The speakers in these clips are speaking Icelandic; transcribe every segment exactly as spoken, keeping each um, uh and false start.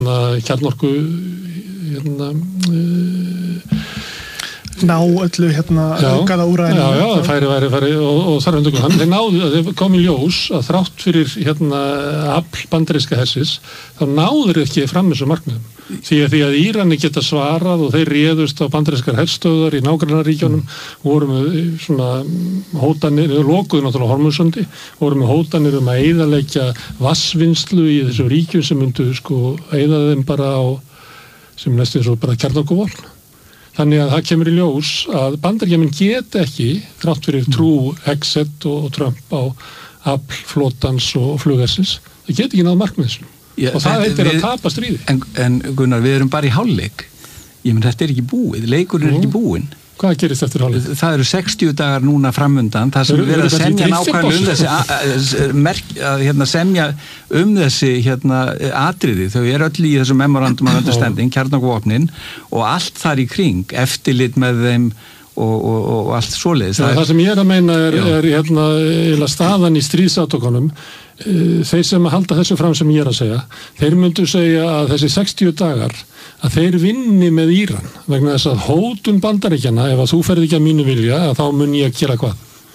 kjarnorku hérna uh, ná öllu hérna aukaða úræðinu. Já, já, það færi, færi, færi og, og þar undir hann, þeir náðu, þeir kom í ljós að þrátt fyrir hérna afl bandaríska hersins, þá náður ekki fram þessu markmiðum. Því að, því að Írani geta svarað og þeir réðust á bandarískar herstöðar í nágrannaríkjunum, voru með svona hótanir, lokuðu náttúrulega Hormuzsundi, voru með hótanir um að eyðileggja vatnsvinnslu í þessu ríkjum sem myndu sko eyða þeim bara á, sem næstu svo bara kjarnorkuvopn. Þannig að það kemur í ljós að Bandaríkjamenn get ekki, þrátt fyrir trú Exet og Trump á afl flotans og flughersins, það get ekki náð markmiðsum. Já, og það heitir við, að tapa stríði. En, en Gunnar, við erum bara í hálfleik. Ég menn, þetta er ekki búið, leikurinn er ekki búinn. Hvað gerist eftir hálfleik? Það eru sextíu dagar núna framundan, það sem við erum að semja nákvæmlega um þessi að, merk, að hérna, semja um þessi hérna, atriði. Þau eru öll í þessum memorandum of understanding, kjarnorkuvopnin og allt þar í kring, eftirlit með þeim og, og, og allt svoleiðis. Já, það, það sem ég er að meina er, er hérna, staðan í stríðsátökunum. Þeir sem halda þessu fram sem ég er að segja, þeir myndu segja að þessi sextíu dagar að þeir vinni með Íran vegna þess að hótun Bandaríkjanna, ef að þú ferð ekki að mínu vilja, að þá mun ég að gera hvað.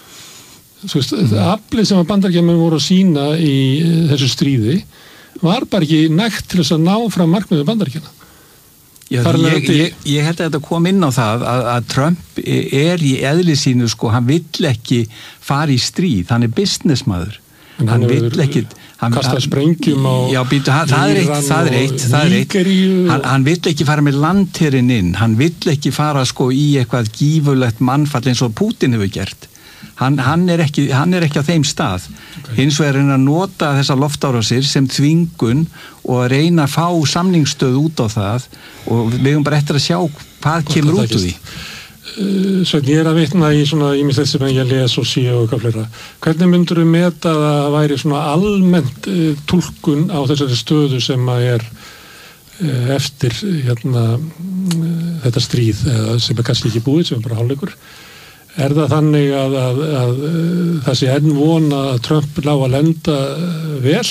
Þú veist, mm. aflið sem að Bandaríkjamenn voru að sína í þessu stríði var bara ekki nægt til þess að ná fram markmiðum Bandaríkjanna. Já, ég, ég, ég held að þetta kom inn á það að, að Trump er í eðli sínu, sko, hann vill ekki fara í stríð, hann er businessmaður. En hann, hann vill ekki kasta sprengjum á já, býtu, hann, það er eitt, það er eitt, það er eitt. Hann, hann vill ekki fara með landherinn inn, hann vill ekki fara sko í eitthvað gífurlegt mannfall eins og Putin hefur gert. Hann, hann, er ekki, hann er ekki á þeim stað. Okay. Hins vegar er að nota þessa loftárásir sem þvingun og að reyna að fá samningsstöð út á það og við höfum bara eftir að sjá hvað kemur út úr því. Sveinn, ég er að vitna í svona ýmislegt sem ég les og sé og eitthvað fleira. Hvernig myndur þú meta að það væri svona almennt uh, túlkun á þessari stöðu sem að er uh, eftir hérna, uh, þetta stríð, eða sem er kannski ekki búið, sem er bara hálfleikur? Er það þannig að, að, að, að það sé enn von að Trump ná að lenda vel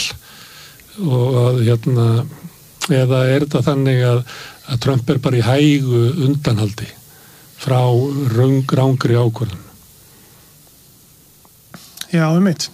og að hérna, eða er það þannig að, að Trump er bara í hægu undanhaldi frá röng, rángri ákvörðun? Já, um mitt.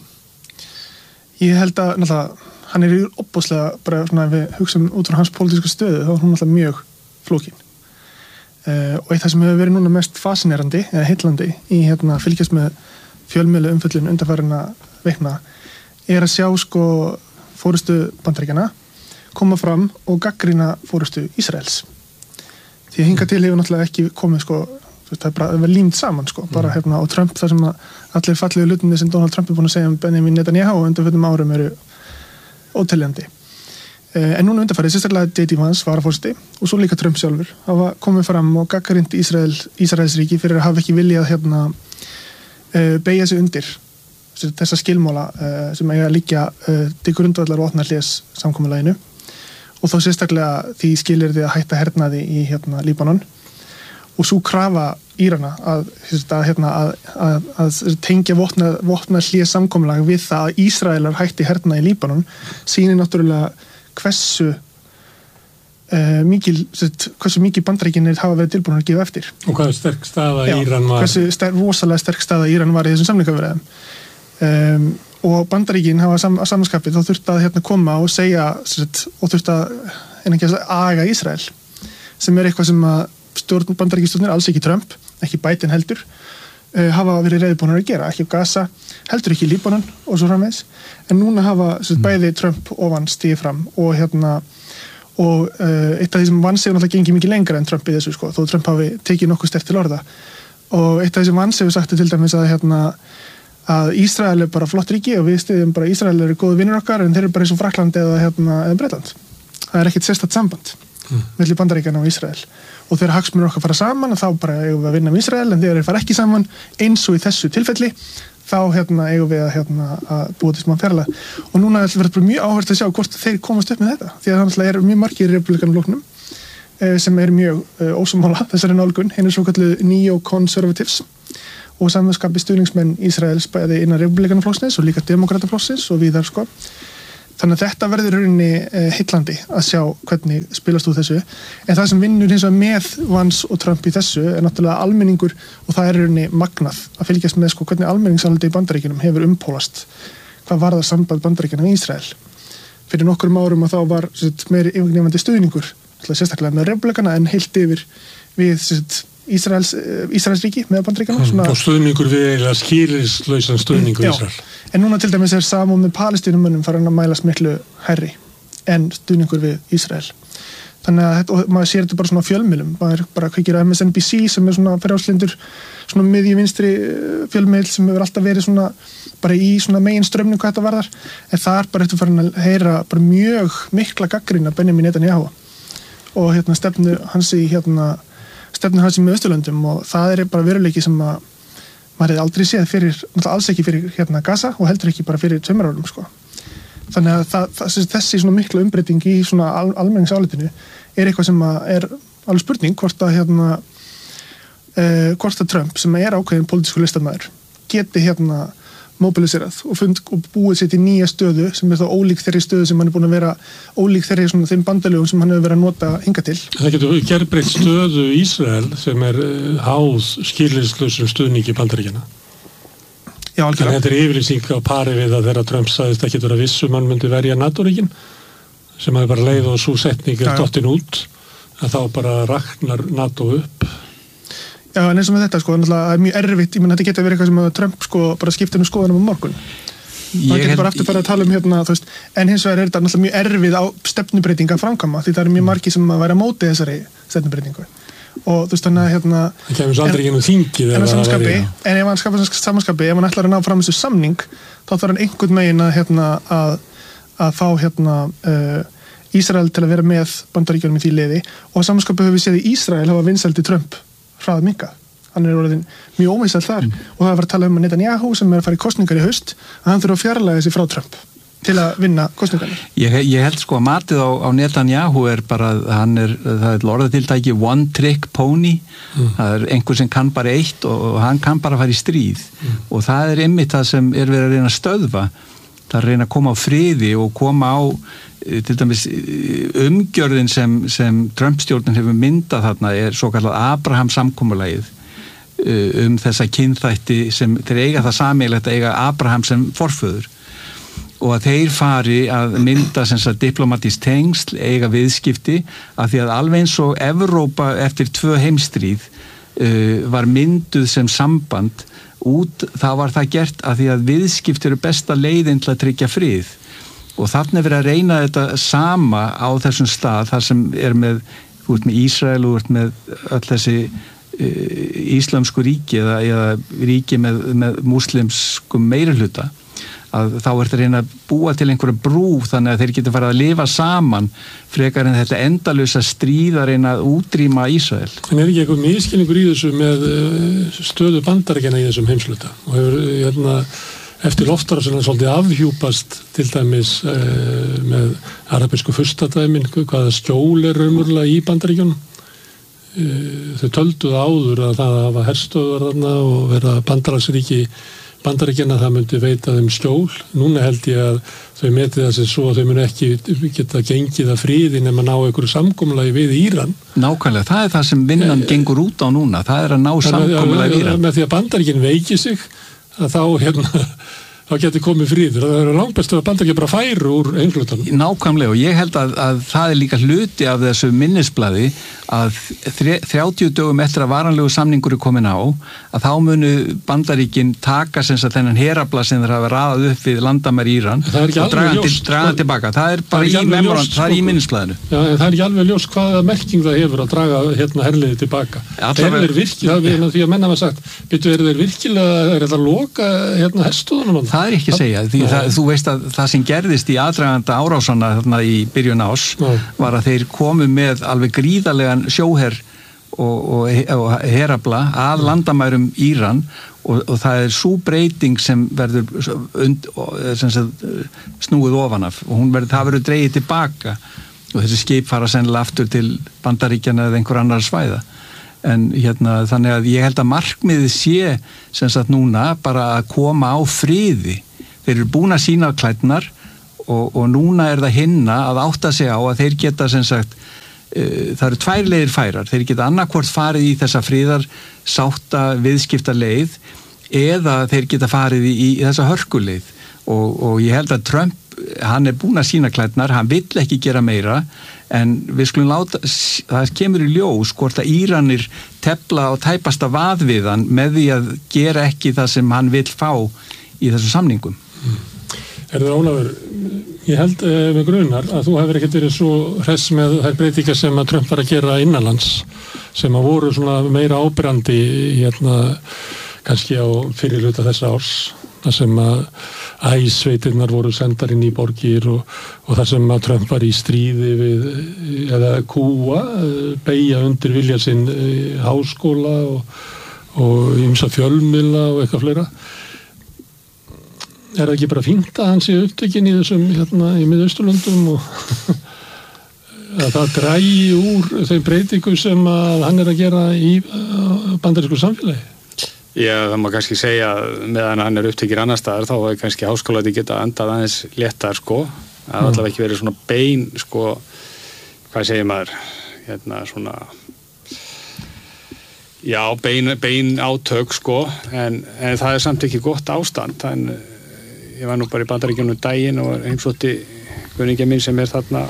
Ég held að, náttúrulega, hann er í opbóðslega, bara svona, ef við hugsaum út frá hans pólitísku stöðu, þá er hún náttúrulega mjög flókin. Uh, og eitt það sem hefur verið núna mest fascinerandi, eða heillandi, í hérna fylgjast með fjölmiðlu umfjöllun undanfarinna vikna, er að sjá, sko, fórustu Bandaríkjanna koma fram og gagnrýna fórustu Ísraels. Því að hinga til hefur náttúrulega ekki komið, sko, það er bara límt saman, sko, bara mm. hérna, og Trump, það sem að allir fallegu hlutinni sem Donald Trump er búin að segja um Benjamin Netanyahu undir fyrir árum eru óteljandi. Eh, en núna undanfarið, sérstaklega J D Vance varaforseti og svo líka Trump sjálfur hafa komið fram og gagnrýnt Ísrael, Ísraelsríki fyrir að hafa ekki viljað hérna eh, beygja sig undir þessa skilmála eh, sem eiga að liggja eh, til grundvallar og opnarhlés samkomulaginu. Og þá sérstaklega því skilyrði að hætta hernaði í hérna Líbanon og svo krafa Írana að, að, hérna, að, að, að tengja vopna, vopna hlés samkomulag við það að Ísraelar hætti hernaði í Líbanon sýnir náttúrulega hversu uh, mikil, hversu mikil Bandaríkjannir hafa verið tilbúin að gefa eftir. Og hvað sterk staða Já, Íran var? Hversu sterk, rosalega sterk staða Íran var í þessum samningaviðræðum. Um, og Bandaríkin hafa sam, að samanskapið þá þurft að hérna koma og segja sett, og þurft að, að aga Ísrael sem er eitthvað sem að stjórn, Bandaríkistjórnir, alls ekki Trump ekki Biden heldur uh, hafa verið reiðbúin að gera, ekki Gaza heldur ekki Líbanon og svo framvegis en núna hafa sett, bæði Trump og Vance stigið fram og hérna og uh, eitt af því sem Vance hefur náttúrulega gengið mikið lengra en Trump í þessu sko, þó Trump hafi tekið nokkuð sterkt til orða og eitt af því sem Vance hefur sagt til dæmis að hérna að Ísrael er bara flott ríki og við stiðum bara Ísrael eru góðu vinnur okkar en þeir eru bara eins og Frakkland eða, hérna, eða Bretland. Það er ekkert sérstakt samband mm. milli Bandaríkjanna og Ísrael og þegar hagsmunir okkar fara saman þá bara eigum við að vinna með Ísrael en þegar þeir fara ekki saman eins og í þessu tilfelli þá hérna, eigum við að, hérna, að búa til smá fjarlæg og núna verður bara mjög áhört að sjá hvort þeir komast upp með þetta því að það er mjög margir í republikanaflokknum eh, sem er mjög eh, ósammála þessari nálgun, hinn er svo kalluð neo-conservatives og samvinskapi stuðningsmenn Ísraels bæði innan republikanaflokksins og líka demokrataflokksins og víðar sko. Þannig að þetta verður rauninni heillandi að sjá hvernig spilast úr þessu. En það sem vinnur hins vegar með Vance og Trump í þessu er náttúrulega almenningur og það er rauninni magnað að fylgjast með sko hvernig almenningsáliti í Bandaríkjunum hefur umpólast hvað varðar samband Bandaríkjanna við Ísrael. Fyrir nokkrum árum að þá var sett, meiri yfirgnefandi stuðningur, sérstaklega með republikana en heilt yfir við sett, Ísraels, Ísraels ríki með Bandaríkjanna. Svona... Og stuðningur við eiginlega skýrislausan stuðningur Ísrael. En núna til dæmis er samúð með Palestínumönnum farin að mælast miklu hærri en stuðningur við Ísrael. Þannig að þetta, og maður sér þetta bara svona á fjölmiðlum, maður bara kveikir á M S N B C sem er svona frjálslyndur, svona miðjuvinstri fjölmiðl sem hefur alltaf verið svona bara í svona megin strömmning hvað þetta varðar, en það er bara eftir farin að heyra bara mjög mikla gagnrýni Benjamin Netanyahu og hérna stefnu hans í hérna stefnu hans í Miðausturlöndum og það er bara veruleiki sem að maður hefði aldrei séð fyrir, náttúrulega alls ekki fyrir hérna Gaza og heldur ekki bara fyrir tveimur árum sko. Þannig að það, það, þessi svona mikla umbreyting í svona al, almenningsálitinu er eitthvað sem að er alveg spurning hvort að hérna eh, hvort að Trump sem er ákveðin pólitískur listamaður geti hérna mobiliserað og, fund, og búið sér til nýja stöðu sem er þá ólík þeirri stöðu sem hann er búin að vera ólík þeirri svona þeim bandalögum sem hann hefur verið að nota hinga til. Það getur gerbreytt stöðu Ísrael sem er háð skilyrðislausum stuðningi Bandaríkjanna. Já, algjörlega. Þannig að þetta er yfirlýsing á pari við að þeirra Trump sagðist ekki vera vissum hann myndi verja NATO-ríkin sem hafi bara leið og svo setning er dottin út að þá bara raknar NATO upp. Já, en eins og með þetta sko, það er mjög erfitt, ég menn þetta getur verið eitthvað sem að Trump sko bara skipta um skoðanum á morgun. Það getur bara aftur bara að tala um hérna, þú veist, en hins vegar er þetta náttúrulega mjög erfið á stefnubreitinga framkvæma því það eru mjög margir sem að væri á móti þessari stefnubreitingu. Og þú veist þannig að hérna... Það kemur svo aldrei gennum þingið en, samskapi, en ef hann skapar samanskapi, ef hann ætlar að ná fram þessu samning, þá þarf hann einhvern megin að, hérna, að, að fá hérna, uh, Ísrael til að vera með Bandaríkjunum í því liði og samanskapi höfum við séð í Ísrael hafa vinsældi Trump hraða minka. Hann er orðin mjög ómissall þar mm. og það var að tala um að Netanyahu sem er að fara í kosningar í haust að hann þurfa að fjarlæga sig frá Trump til að vinna kosningarnir. Ég, ég held sko að matið á, á Netanyahu er bara, hann er, það er orðatiltæki one trick pony, mm. það er einhver sem kann bara eitt og, og hann kann bara fara í stríð mm. og það er einmitt það sem er verið að reyna að stöðva, það er að reyna að koma á friði og koma á til dæmis umgjörðin sem, sem Trump-stjórnin hefur myndað þarna er svo kallað Abraham samkomulagið um þessa kynþætti sem þeir eiga það sameiginlegt að eiga Abraham sem forföður og að þeir fari að mynda sem sagt diplomatísk tengsl, eiga viðskipti að því að alveg eins og Evrópa eftir tvö heimstríð uh, var mynduð sem samband út, þá var það gert að því að viðskipti eru besta leiðin til að tryggja frið og þarna er verið að reyna þetta sama á þessum stað þar sem er með, þú ert með Ísrael og þú ert með öll þessi uh, íslamsku ríki eða, eða ríki með, með múslimskum meirihluta að þá ert að reyna að búa til einhverja brú þannig að þeir geta farið að lifa saman frekar en þetta endalausa stríð að reyna að útrýma Ísrael. En er ekki eitthvað miskilningur í þessu með stöðu Bandaríkjanna í þessum heimsluta og hefur hérna eftir loftárásin svolítið afhjúpast til dæmis eh, með arabísku furstadæmin hvaða skjól er raunverulega í Bandaríkjunum. Eh, þau tölduð áður að það hafa herstöðar þarna og vera bandalagsríki Bandaríkjanna það myndi veita þeim skjól. Núna held ég að þau metið það sem svo að þau muni ekki geta gengið að friði nema ná einhverju samkomulagi við Íran. Nákvæmlega, það er það sem vinnan gengur út á núna. Það er að ná samkomulagi við Íran. Með því að Bandaríkin veiki sig að þá hérna þá getur komið friður. Það er langbest að Bandaríkin bara færu úr heimslutanum. Nákvæmlega og ég held að, að það er líka hluti af þessu minnisblaði að þrjátíu dögum eftir að varanlegu samningur er komin á að þá munu Bandaríkin taka sem sagt þennan herafla sem þeir hafa raðað upp við landamæri Íran og draga til, draga tilbaka. Það er bara í memorand, það er í minnisblaðinu. Já, en það er ekki alveg ljós hvaða merking það hefur að draga hérna herliði tilbaka. Er þeir virkilega, því að menna var sagt, betur er þeir virkilega er þetta að loka hérna herstöðunum? Það er ekki að segja, því það, þú veist að það sem gerðist í aðdraganda árásana þarna í byrjun ás Nei. var að þeir komu með alveg gríðarlegan sjóher og, og, og herafla að landamærum Íran og, og það er sú breyting sem verður und, sem sagt, snúið ofan af og hún verður, það verður dregið tilbaka og þessi skip fara sennilega aftur til Bandaríkjanna eða einhver annar svæða. En hérna, þannig að ég held að markmiðið sé sem sagt núna bara að koma á friði. Þeir eru búin að sína klædnar og, og núna er það hinna að átta sig á að þeir geta sem sagt, uh, það eru tvær leiðir færar, þeir geta annarkvort farið í þessa friðar sátta viðskipta leið eða þeir geta farið í, í þessa hörkuleið og, og ég held að Trump, hann er búinn að sína klærnar, hann vill ekki gera meira en við skulum láta, það kemur í ljós hvort að Íranir tefla og tæpasta vað við hann með því að gera ekki það sem hann vill fá í þessum samningum. Mm. Er það Ólafur, ég held eh, með grunar að þú hefur ekkert verið svo hress með þær breytingar sem að Trump var að gera innanlands sem að voru svona meira áberandi hérna kannski á fyrir hluta þessa árs þar sem að æsveitirnar voru sendar inn í borgir og, og þar sem að Trump var í stríði við, eða kúa, beygja undir vilja sinn háskóla og, og ýmsa fjölmiðla og eitthvað fleira. Er það ekki bara fínt að hann sé upptekinn í þessum hérna í Miðausturlöndum og að það drægi úr þeim breytingum sem að hann er að gera í bandarísku samfélagi? Já, það má kannski segja meðan hann er upptekinn annar staðar þá er kannski háskólaði geta andað aðeins léttar sko, það er allavega ekki verið svona bein sko, hvað segir maður hérna svona já, bein, bein átök sko, en, en það er samt ekki gott ástand, en ég var nú bara í Bandaríkjunum daginn og heimsótti kunningja minn sem er þarna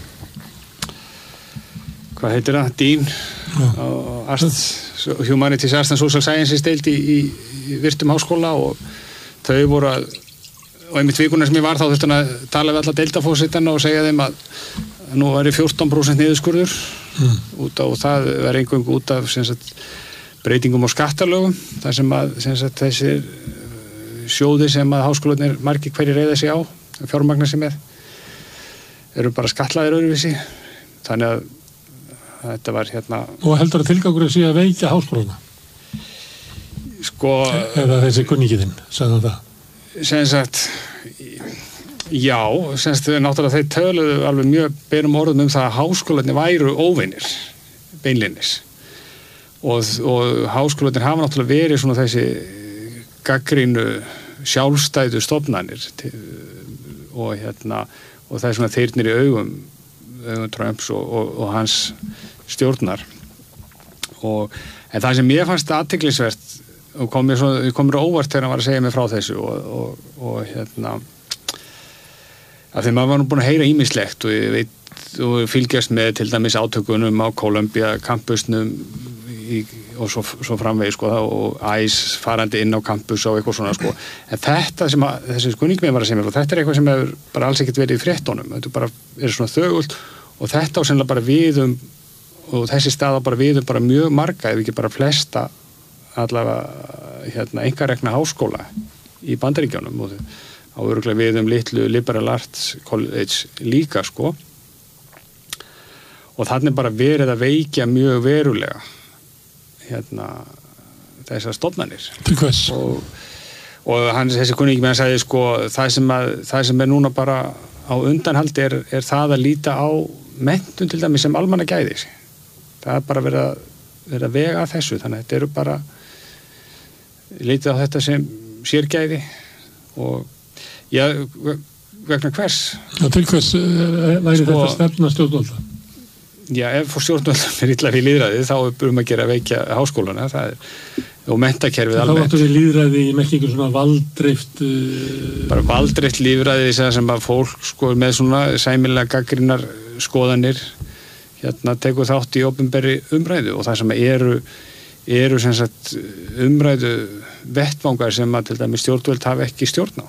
hvað heitir það, Dean og Arts Humanities Arts and Social Sciences deild í, í, í virtum háskóla og þau voru að og einmitt vikuna sem ég var þá þurfti hann að tala við alla deildafósitana og segja þeim að nú væri fjórtán prósent niðurskurður mm. út á, og það væri einhverjum út af sem sagt, breytingum á skattalögum þar sem að sem sagt, þessir sjóði sem að háskólarnir margir hverjir reyða sig á fjármagna sem er eru bara skatlaðir öðruvísi þannig að þetta var hérna og heldur að tilgangurinn sé að veikja háskólana sko eða þessi kunningiðinn, sagði það sem sagt já, sem sagt náttúrulega þeir töluðu alveg mjög berum orðum um það að háskólarnir væru óvinir beinlinnis og, og háskólarnir hafa náttúrulega verið svona þessi gagnrýnu sjálfstæðu stofnanir til, og hérna og það er svona þyrnir í augum Trumps og, og, og hans stjórnar og, en það sem mér fannst athyglisvert og kom mér, svo, kom mér óvart þegar hann var að segja mig frá þessu og, og, og hérna af því maður var nú búin að heyra ýmislegt og ég veit og fylgjast með til dæmis átökunum á Columbia campusnum í, og svo, svo framvegi sko og æs farandi inn á campus og eitthvað svona sko en þetta sem að, þessi kunning mér var að segja mér og þetta er eitthvað sem hefur bara alls ekkert verið í fréttunum þetta bara er svona þögult og þetta á sennilega bara við um og þessi staða bara við um bara mjög marga ef ekki bara flesta allavega hérna einkarekna háskóla í Bandaríkjunum og á örugglega við um litlu Liberal Arts College líka sko og þannig bara verið að veikja mjög verulega hérna þessar stofnanir til hvers og, og hann, þessi kunningi með hann sagði sko það sem, að, það sem er núna bara á undanhaldi er, er það að líta á menntun til dæmis sem almannagæði það er bara verið að, verið að vega að þessu þannig að þetta eru bara lítið á þetta sem sérgæði og já, vegna hvers já, til hvers væri sko, þetta stefna stjórnvalda já, ef stjórnvaldum er illa við lýðræði þá er um að gera að veikja háskólana það er, og menntakerfið almennt. Þá áttu við lýðræði í merkingu svona valdreift uh... bara valdreift lýðræði sem að fólk sko með svona sæmilega gagnrýnar skoðanir hérna tekur þátt í opinberri umræðu og það sem eru eru sem sagt umræðu vettvangar sem að til dæmis stjórnvöld hafa ekki stjórn á.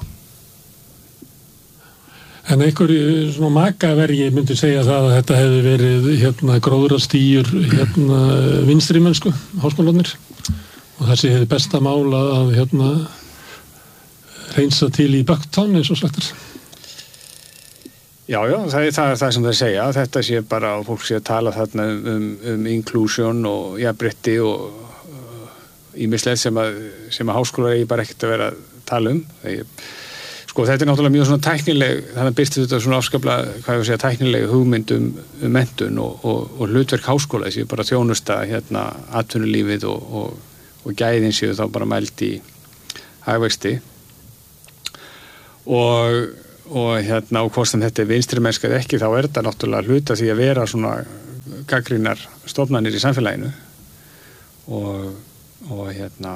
En einhver svona makavergi myndi segja það að þetta hefði verið hérna gróðrastýjur hérna vinstri mennsku háskólanir og þessi hefði besta mál að hérna reynsa til í Bucktown eins og slagtir. Já, já, það er það, það sem það segja þetta sé bara að fólk sé að tala þarna um, um inclusion og jafnrétti og ýmislegt sem að, sem að háskólar eigi bara ekkert að vera að tala um Þegar, sko þetta er náttúrulega mjög svona tæknileg þannig að byrstu þetta svona afskaplega hvað ég að segja tæknileg hugmynd um, um menntun og, og, og hlutverk háskóla þessi bara þjónusta hérna atvinnulífið og, og, og gæðin séu þá bara mælt í hagvexti og og hérna og hvort sem þetta er vinstri mennska eða ekki, þá er þetta náttúrulega hluta því að vera svona gagnrýnar stofnanir í samfélaginu og, og hérna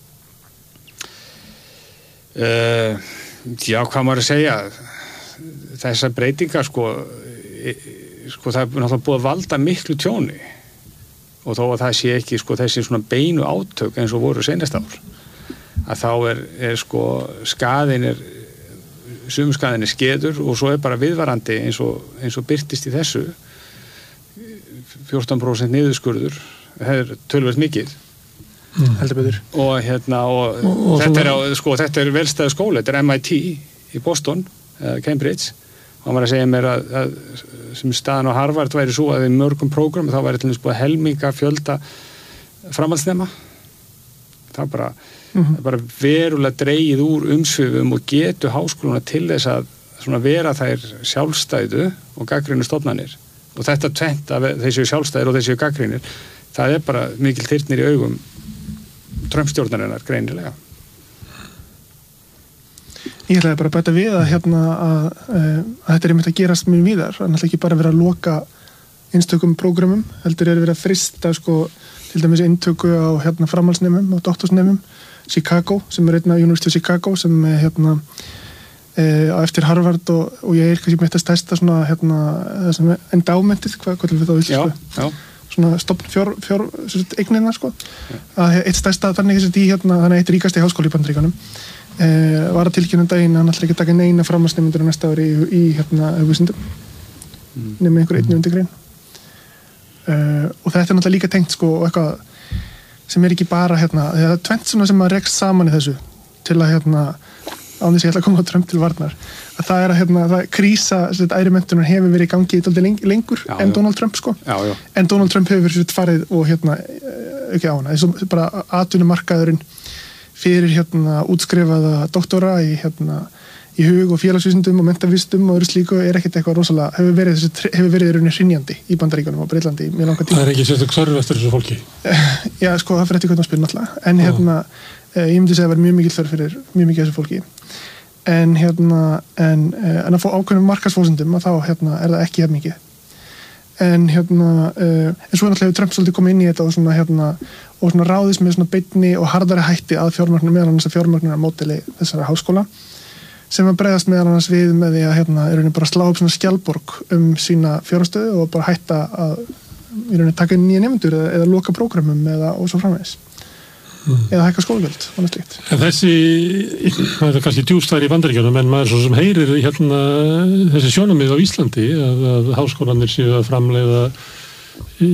uh, já, hvað maður að segja þessar breytingar sko, sko það er náttúrulega búið að valda miklu tjóni og þó að það sé ekki sko þessi svona beinu átök eins og voru seinast ár að þá er, er sko skaðin er sum skaðin er skeður og svo er bara viðvarandi eins og, eins og birtist í þessu fjórtán prósent niðurskurður það er töluvert mikið mm. heldur betur og hérna og, og, og þetta, er á, sko, þetta er velstæðu skóla, þetta er M I T í Boston Cambridge og hann var að segja mér að, að sem staðan á Harvard væri svo að í mörgum prógram þá væri til þess búið helminga fjölda framhaldsnema það er bara, mm-hmm. bara verulega dregið úr umsvifum og getu háskóluna til þess að svona vera þær sjálfstæðu og gagnrýnu stofnanir og þetta tvent að þessi sjálfstæðir og þessi gagnrýnir það er bara mikil þyrnir í augum Trump-stjórnarinnar greinilega. Ég ætlaði bara að bæta við að, hérna, að, að þetta er einmitt að gerast mjög víðar. Það er náttúrulega ekki bara að vera að loka einstökum prógramum, heldur er að vera að frista sko, til dæmis inntöku á hérna, framhaldsnemum og doktorsnemum. Chicago, sem er einna University of Chicago, sem er hérna, e, eftir Harvard og, og ég er kannski með þetta stærsta svona, hérna, sem er endámentið, hvað kvöldum við þá vilja sko? Svona stofn fjár, fjár eignina sko. Að eitt stærsta þannig í hérna, þannig eitt ríkasti háskóli í Bandaríkjunum. Uh, var að tilkynna daginn að hann ætla ekki að taka neina framhaldsnemendur næsta ári í, í hérna auðvísindum mm. nema einhver einni undirgrein uh, og þetta er náttúrulega líka tengt sko eitthvað sem er ekki bara hérna, það er tvennt svona sem að rekst saman í þessu til að hérna án þess að ég ætla að koma á Trump til varnar að það er að hérna, það krísa æri menntunar hefur verið í gangi í leng, lengur já, en já. Donald Trump sko já, já. en Donald Trump hefur verið farið og hérna ekki á hana, þess að bara atvinnumarkaðurinn fyrir hérna útskrifaða doktora í hérna í hug- og félagsvísindum og menntavísindum og öðru slíku er ekkert eitthvað rosalega hefur verið þessi hefur verið í rauninni hrynjandi í Bandaríkjunum og Breitlandi í mjög langa tíma. Það er ekki sérstök þörf eftir þessu fólki. Já, sko það fyrir eftir hvernig að spila náttúrulega en hérna eh, ég myndi segja að vera mjög mikil þörf fyrir mjög mikið þessu fólki en hérna en, en að fá ákveðnum markaðsforsendum að þá hérna er það ekki jafn mikið en hérna uh, en svo er náttúrulega Trump svolítið komið inn í þetta og svona hérna og svona ráðist með svona beinni og harðari hætti að fjármögnun meðal annars að fjármögnunar módeli þessara háskóla sem að bregðast meðal annars við með því að hérna er rauninni bara slá upp svona skjaldborg um sína fjárhagsstöðu og bara hætta að í rauninni taka inn nýja nemendur eða, eða loka prógramum eða og svo framvegis mm. eða hækka skólagjöld og slíkt. En þessi það er kannski djúpstæðir í Bandaríkjunum en maður svo sem heyrir hérna þessi sjónarmið á Íslandi að, að háskólanir séu að framleiða í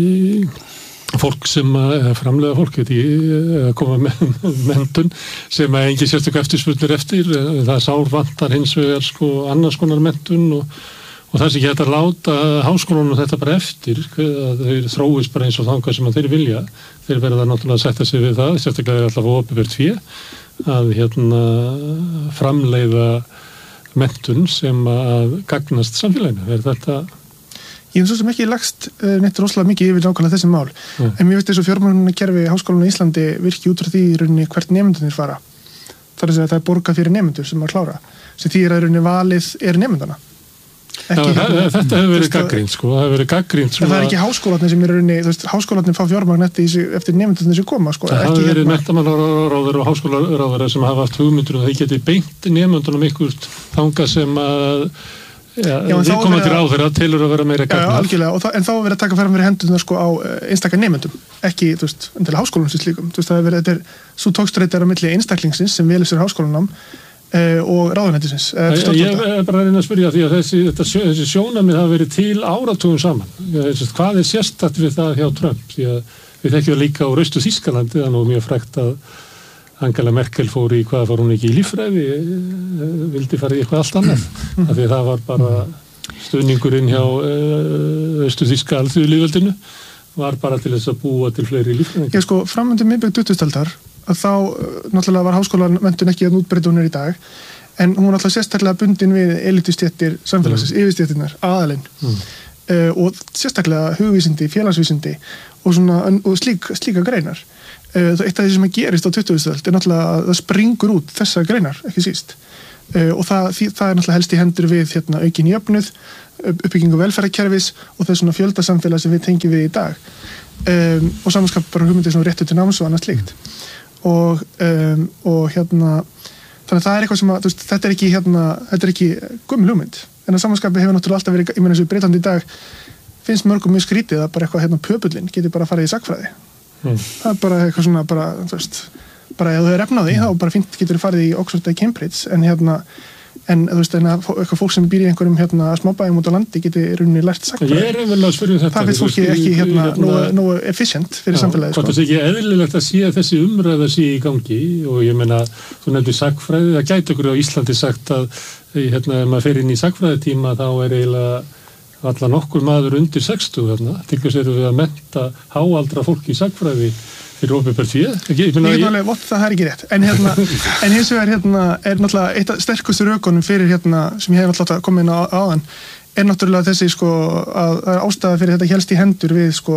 fólk sem að framlega fólk að koma með mentun sem að engin sérstök eftirspurnir eftir það sár vantar hins vegar sko annars konar mentun og, og það sem ekki hægt að láta háskólanum þetta bara eftir að þeir þróist bara eins og þangað sem að þeir vilja þeir verða náttúrulega að setja sig við það sérstaklega alltaf opinbert fé að hérna framleiða mentun sem að gagnast samfélaginu er þetta Ég hef svo sem ekki lagst uh, neitt rosalega mikið yfir nákvæmlega þessi mál mm. en mér veist þessu fjármögnunarkerfi háskólanum í Íslandi virki út frá því í rauninni hvert nemendurnir fara þar er að það er borgað fyrir nemendur sem að klára sem því er að rauninni valið er nemendana Já, hérna, þetta hefur verið gagnrýnt sko það hefur verið gagnrýnt það er ekki háskólarnir sem er rauninni þú veist háskólarnir fá fjármagn eftir, eftir nemendurnir sem koma sko það hefur verið menntamálaráðir og háskólaráðir sem hafa haft hugmyndur og þeir geti beint nemendunum ykkur þanga sem að Já, já þið komum til ráð þeirra tilur að vera meira gagnar. Já, algjörlega, og það, en þá er verið að taka fram fyrir hendunar sko á einstakar nemendum, ekki, þú veist, til háskólanum sem slíkum. Þú veist, það er verið, þetta er svo tókstrættir á milli einstaklingsins sem velur sér háskólanum eh, og ráðuneytisins. Eh, ég er bara að reyna að spyrja því að þessi, þetta, þessi sjónarmið hafa verið til áratugum saman. Þessi, hvað er sérstakt við það hjá Trump? Því að við þekkjum líka á Austur Þýskalandi, það er nú mjög frægt að Angela Merkel fór í hvað fór hún ekki í líffræði vildi fara í eitthvað allt annað af því að það var bara stuðningurinn hjá Austur Þýska alþýðulýðveldinu var bara til þess að búa til fleiri líffræði. Já sko, framöndu miðbygg tuttugustu-aldar að þá náttúrulega var háskólamentun ekki að útbreyta hún er í dag en hún var náttúrulega sérstaklega bundin við elitustjettir samfélagsins, mm. yfirstjettirnar, aðalinn mm. uh, og sérstaklega hugvísindi, félagsvísindi og, svona, og slík, slíka greinar. Eitt af því sem að gerist á tuttugustu öld er náttúrulega að það springur út þessar greinar, ekki síst. uh, og það, því, það er náttúrulega helst í hendur við hérna, aukin jöfnuð, uppbyggingu velferðarkerfis og þess svona fjöldasamfélag sem við tengjum við í dag um, og samanskap bara hugmyndir svona réttur til náms og annað slíkt og, um, og hérna þannig að það er eitthvað sem að, þú veist, þetta er ekki hérna, þetta er ekki gömul hugmynd en að samanskapi hefur náttúrulega alltaf verið, ég meina eins og í Breitlandi í dag finnst mörgum mjög skrítið að bara eitthvað hérna pöpullin getur bara farið í sagnfræði mm. það er bara eitthvað svona bara, þú veist, bara ef þú er efnaði þá bara fínt getur farið í Oxford eða Cambridge en hérna, en þú veist, en að eitthvað fólk sem býr í einhverjum hérna smábæjum út á landi getur í rauninni lært sagnfræði. Ég er vel að spyrja þetta. Það finnst fólki ekki hérna nógu efficient fyrir samfélagið. Hvort það sé ekki eðlilegt að sé að þessi umræða sé í gangi og ég meina, þú nefnir sagnfræði, það gæti okkur á Íslandi sagt að hérna, ef maður fer inn í sagnfræðitíma þá er eiginlega alla nokkur maður undir sextíu þarna, til þess erum við að mennta háaldra fólk í sagnfræði fyrir opinbert fé. Ég get alveg vott það er ekki rétt, en hérna en hins vegar hérna er náttúrulega eitt af sterkustu rökunum fyrir hérna sem ég hef náttúrulega komið inn á áðan er náttúrulega þessi sko að það er ástæða fyrir þetta helst í hendur við sko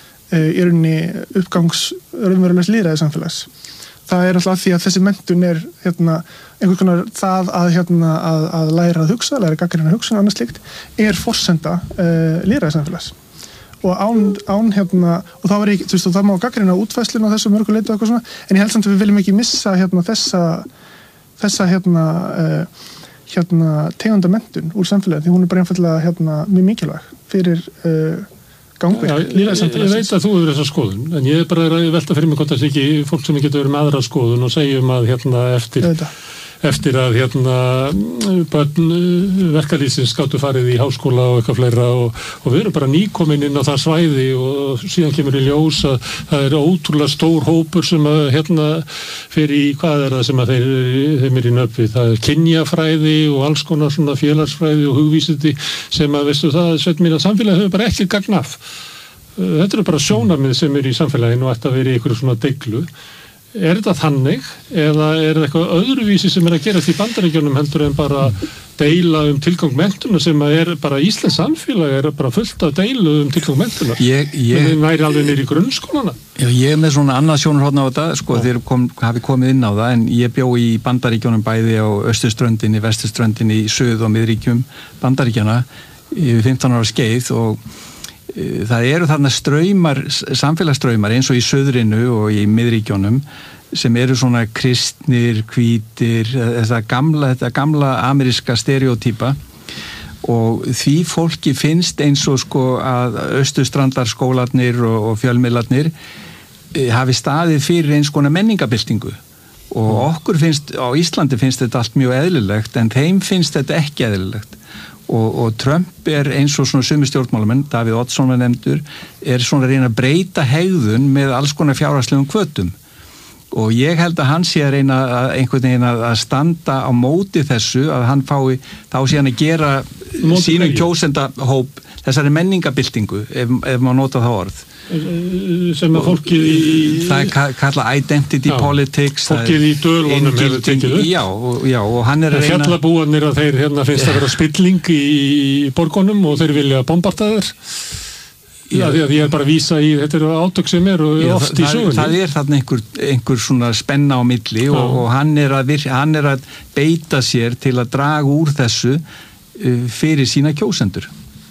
í rauninni uppgangs raunverulegs lýðræðis samfélags. Það er alltaf því að þessi menntun er hérna, einhvers konar það að, hérna, að, að læra að hugsa, læra gagnrýna hugsun og annað slíkt, er forsenda uh, lýðræðissamfélags. Og án, án hérna, og þá er ekki, þú veist, þá má gagnrýna útfæslun á þessu mörgu leiti og eitthvað svona, en ég held samt að við viljum ekki missa hérna þessa, þessa hérna, uh, hérna tegunda menntun úr samfélagi, því hún er bara einfallega hérna mjög mikilvæg fyrir uh, gangverk, lýðræðissamfélagsins. Ég veit að þú hefur þessa skoðun, en ég er bara að velta fyrir mig hvort það sé ekki fólk sem getur verið með aðra skoðun og segjum að hérna eftir, eftir að hérna börn verkalýðsins gátu farið í háskóla og eitthvað fleira og, og við erum bara nýkomin inn á það svæði og síðan kemur í ljós að það er ótrúlega stór hópur sem að hérna fyrir í, hvað er það sem að þeir, þeim er í nöfni, það er kynjafræði og alls konar svona félagsfræði og hugvísindi sem að, veistu það, sveit mér að samfélagi hefur bara ekki gagn af. Þetta eru bara sjónarmið sem eru í samfélaginu og ætti að vera í einhverju svona deiglu. Er þetta þannig eða er þetta eitthvað öðruvísi sem er að gera því Bandaríkjunum heldur en bara deila um tilgang menntunar sem er bara Íslands samfélag er bara fullt af deilu um tilgang menntunar ég, ég, en þeir væri alveg niður í grunnskólana. Já, ég er með svona annað sjónarhorn á þetta sko já. Þeir kom, hafi komið inn á það en ég bjó í Bandaríkjunum bæði á austurströndinni, vesturströndinni, í söð- og miðríkjum Bandaríkjana í fimmtán ára skeið og það eru þarna straumar, samfélagsstraumar eins og í söðrinu og í miðríkjónum sem eru svona kristnir, hvítir, þetta gamla, þetta gamla ameríska stereotýpa og því fólki finnst eins og sko að austurstrandarskólarnir og, og fjölmiðlarnir hafi staðið fyrir eins konar menningabyltingu og okkur finnst, á Íslandi finnst þetta allt mjög eðlilegt en þeim finnst þetta ekki eðlilegt. Og, og Trump er eins og svona sumi stjórnmálamenn, Davíð Oddsson var nefndur, er svona að reyna að breyta hegðun með alls konar fjárhagslegum hvötum. Og ég held að hann sé að reyna að einhvern veginn að standa á móti þessu, að hann fái þá sé hann að gera sínum kjósendahóp þessari menningabyltingu, ef, ef maður nota það orð. Sem að fólkið í... Það er kallað identity já, politics. Fólkið í dölunum hefur tekið upp. Já, já, og hann er að reyna... Fjallabúanir að þeir hérna finnst að vera spilling í borgunum og þeir vilja bombarda þeir. Já, því að ég er bara að vísa í, þetta eru átök sem eru já, oft það, í sögunni. Það er þarna einhver, einhver svona spenna á milli og, og hann, er að, hann er að beita sér til að draga úr þessu uh, fyrir sína kjósendur.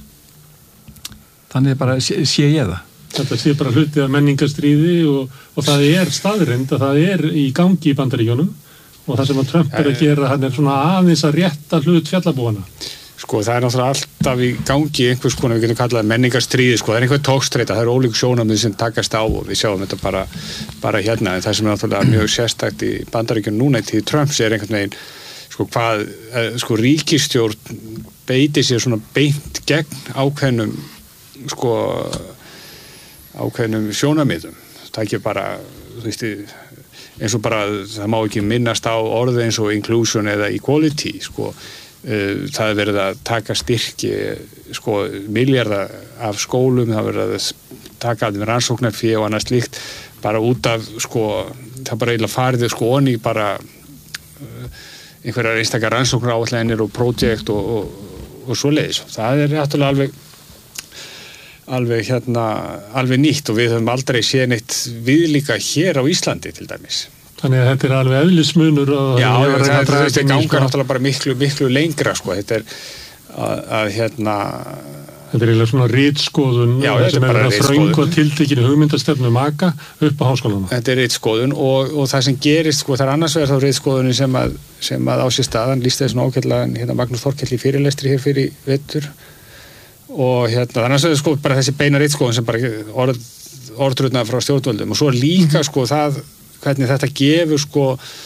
Þannig bara sé, sé ég það. Þetta sé bara hluti af menningarstríði og, og það er staðreynd að það er í gangi í Bandaríkjunum og það sem að Trump er að gera, hann er svona aðeins að rétta hlut fjallabúana. Sko það er náttúrulega alltaf í gangi einhvers konar, við getum kallað menningarstríði, sko það er einhver tókstreita, það eru ólík sjónarmið sem takast á og við sjáum þetta bara, bara hérna, en það sem er náttúrulega mjög sérstakt í Bandaríkjunum núna í tíð Trumps er einhvern veginn, sko hvað, sko ríkisstjórn beiti sér svona beint gegn ákveðnum, sko ákveðnum sjónarmiðum. Það ekki bara, þú veist, eins og bara, það má ekki minnast á orði eins og inclusion eða equality, sko. Það er verið að taka styrki, sko, milljarða af skólum, það er verið að taka að rannsóknarfé og annað slíkt, bara út af, sko, það bara eiginlega farið, sko, onni bara einhverjar einstakar rannsóknaráætlanir og projekt og, og, og svoleiðis. Það er náttúrulega alveg alveg hérna, alveg nýtt og við höfum aldrei séð neitt viðlíka hér á Íslandi til dæmis. Þannig að þetta er alveg eðlismunur og já, það, það, það, þetta gangar náttúrulega bara miklu, miklu lengra sko, þetta er að, að hérna þetta er eiginlega svona ritskoðun já, sem er að þröngu að tiltekinu hugmyndastefnu maka upp á háskólana. Þetta er ritskoðun og, og það sem gerist sko, það er annars vegar þá ritskoðunni sem að, sem að á sér staðan lýst þessu ákveðlega hérna Magnús Þorkell í fyrirlestri hér fyrir vetur og hérna annars vegar sko bara þessi beina ritskoðun sem bara orð, orðrutnaði frá stjórnvöldum og svo líka sko það hvernig þetta gefur sko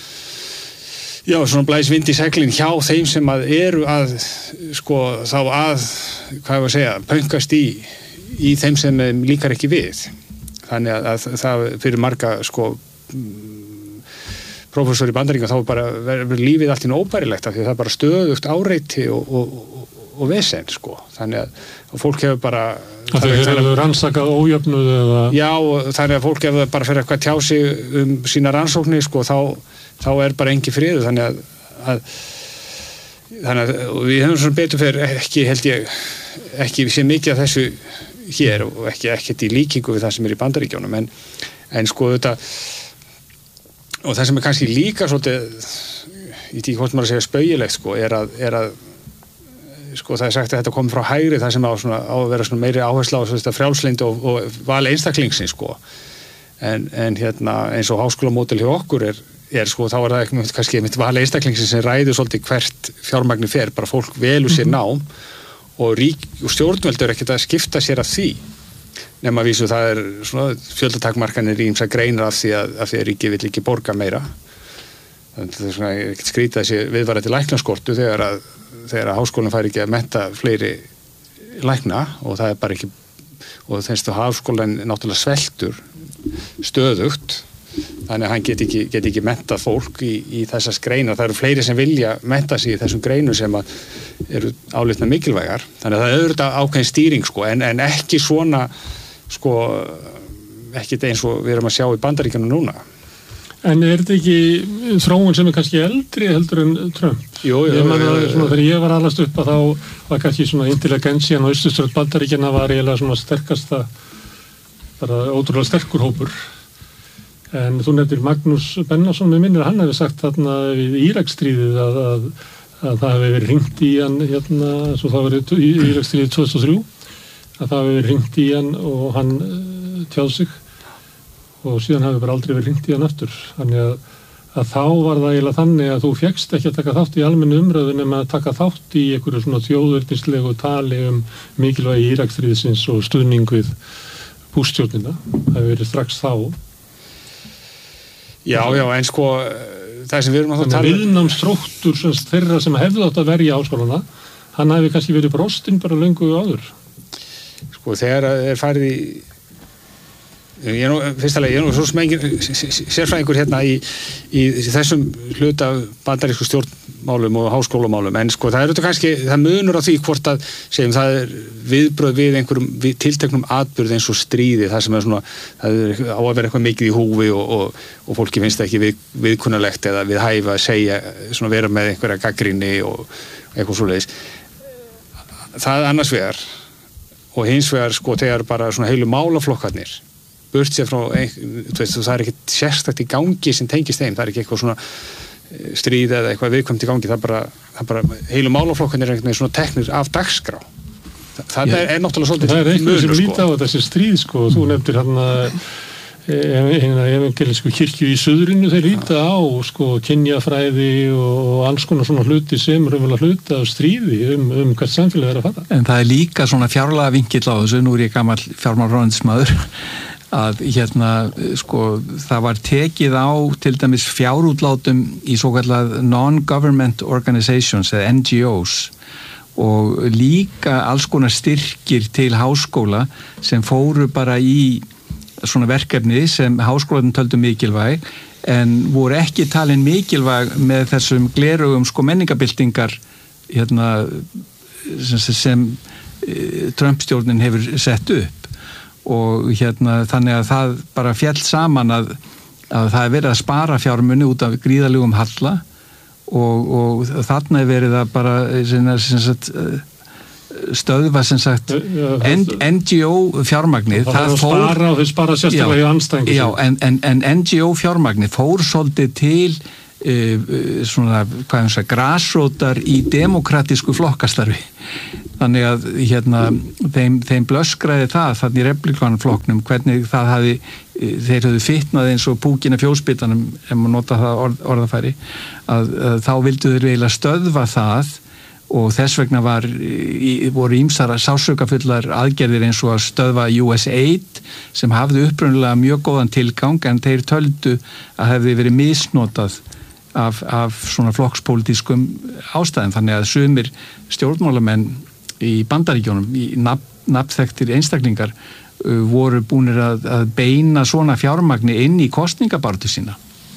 já, svona blæs vind í seglin hjá þeim sem að eru að sko þá að, hvað ég var að segja pönkast í, í þeim sem líkar ekki við þannig að, að það fyrir marga sko prófessor í Bandaríkjunum þá bara verður lífið allt í óbærilegt af því að það er bara stöðugt áreiti og, og, og, og vesen sko þannig að fólk hefur bara Það hefur rannsakað ójöfnuð eða já, þannig að fólk hefur bara fyrir eitthvað tjá sig um sína rannsóknir sko þá þá er bara engi friður þannig að, að þannig að við höfum svona betur fyrir ekki held ég ekki sé mikið af þessu hér og ekki ekkert í líkingu við það sem er í Bandaríkjunum en, en sko þetta og það sem er kannski líka svolítið í því hvort maður að segja spaugilegt sko er að, er að sko það er sagt að þetta kom frá hægri það sem á, svona, á að vera svona meiri áhersla á þetta frjálslynd og, og val einstaklingsins sko en, en hérna eins og háskólamódel hjá okkur er er sko, þá er það ekki mjög kannski mitt val einstaklingsins sem ræður svolítið hvert fjármagni fer, bara fólk velur sér nám og, rík, og stjórnvöld er ekkert að skipta sér af því nema vísu það er svona fjöldatakmarkanir í ýmsar greinar af því að, að því að ríkið vill ekki borga meira þannig að það er svona ekkert skrítið þessi viðvarandi læknaskortu þegar að, þegar að háskólinn fær ekki að mennta fleiri lækna og það er bara ekki og þess að háskólinn náttúrulega sveltur stöðugt þannig að hann get ekki, get ekki mentað fólk í, í þessas greinar, það eru fleiri sem vilja menta sig í þessum greinum sem að eru álitna mikilvægar, þannig að það er auðvitað ákveðin stýring sko, en, en ekki svona sko, ekki eins og við erum að sjá í Bandaríkjunum núna. En er þetta ekki þróun sem er kannski eldri heldur en Trump? Jú, jú, ég man að jú, svona, þegar ég var alast upp að þá var kannski svona intelligensían og austurströld Bandaríkjana var eiginlega svona sterkasta bara ótrúlega sterkur hópur. En þú nefnir Magnús Bennason með minnir, hann hefði sagt þarna við Íraksstríðið að, að, að það hefði verið hringt í hann hérna, svo það verið í Íraksstríðið tvö þúsund og þrjú, að það hefði verið hringt í hann og hann uh, tjáð sig og síðan hefði bara aldrei verið hringt í hann aftur. Þannig að, að þá var það eiginlega þannig að þú fékkst ekki að taka þátt í almennu umræðu nema að taka þátt í einhverju svona þjóðernislegu tali um mikilvægi Íraksstríðsins og stuðning við Bush-stjórnina. Það hefði verið strax þá. Já, já, en sko það sem við erum að tala um viðnámsþróttur þeirra sem hefðu átt að verja háskólana, hann hefði kannski verið brostinn bara löngu áður. Sko þegar er farið í ég er nú, fyrstulega, ég er nú svo smengir sérfræðingur hérna í, í þessum hluta bandarísku stjórnmálum og háskólamálum, en sko það er þetta kannski, það munur á því hvort að segjum það er viðbröð við einhverjum við tilteknum atburð eins og stríði, það sem er svona, það er á að vera eitthvað mikið í húfi og, og, og fólki finnst það ekki við, viðkunnalegt eða við hæfa að segja, svona vera með einhverja gagnrýni og eitthvað svoleiðis. Það annars vegar og hins vegar sko þegar bara svona heilu málaflokkarnir burt sér frá, þú veist, það er ekkert sérstakt í gangi sem tengist þeim, það er ekki eitthvað svona stríð eða eitthvað viðkvæmt í gangi, það er bara, það er bara heilu málaflokkarnir er eitthvað svona teknir af dagskrá. Það, það er, er náttúrulega svolítið það er eitthvað sem sko. líta á þessi stríð sko, þú nefndir hann að eina evangelísku kirkju í suðrinu, þeir líta á sko kynjafræði og alls konar svona hluti sem raunverulega hluti af stríði um, um hvert samfélag er að fara. En það er líka svona fjárlega vinkill á þessu, nú er ég gamall fjármálaráðuneytismaður, að hérna sko það var tekið á til dæmis fjárútlátum í svo kallað non-government organizations eða N G Os og líka alls konar styrkir til háskóla sem fóru bara í svona verkefni sem háskólanum töldu mikilvæg en voru ekki talin mikilvæg með þessum glerugum sko menningabyltingar hérna sem, sem Trump-stjórnin hefur sett upp og hérna þannig að það bara fjall saman að, að það er verið að spara fjármuni út af gríðalegum halla og, og þarna er verið að bara sem sagt, stöðva sem sagt N G O fjármagnið það fór spara og þau spara sérstaklega í anstrengu já, en, en, en N G O fjármagnið fór svolítið til uh, svona, hvað ég segja, grasrótar í demokratísku flokkastarfi þannig að hérna þeim, þeim blöskraði það þannig í republikanflokknum hvernig það hafi þeir höfðu fitnað eins og púkina fjósbitanum ef maður nota það orð, orðafæri að, að þá vildu þeir eiginlega stöðva það og þess vegna var, voru ýmsar sásökafullar aðgerðir eins og að stöðva U S aid sem hafði upprunalega mjög góðan tilgang en þeir töldu að hefði verið misnotað af, af svona flokkspólitískum ástæðum þannig að sumir stjórnmálamenn í Bandaríkjónum, í nafnþekktir einstaklingar uh, voru búnir að, að beina svona fjármagni inn í kosningabartu sína.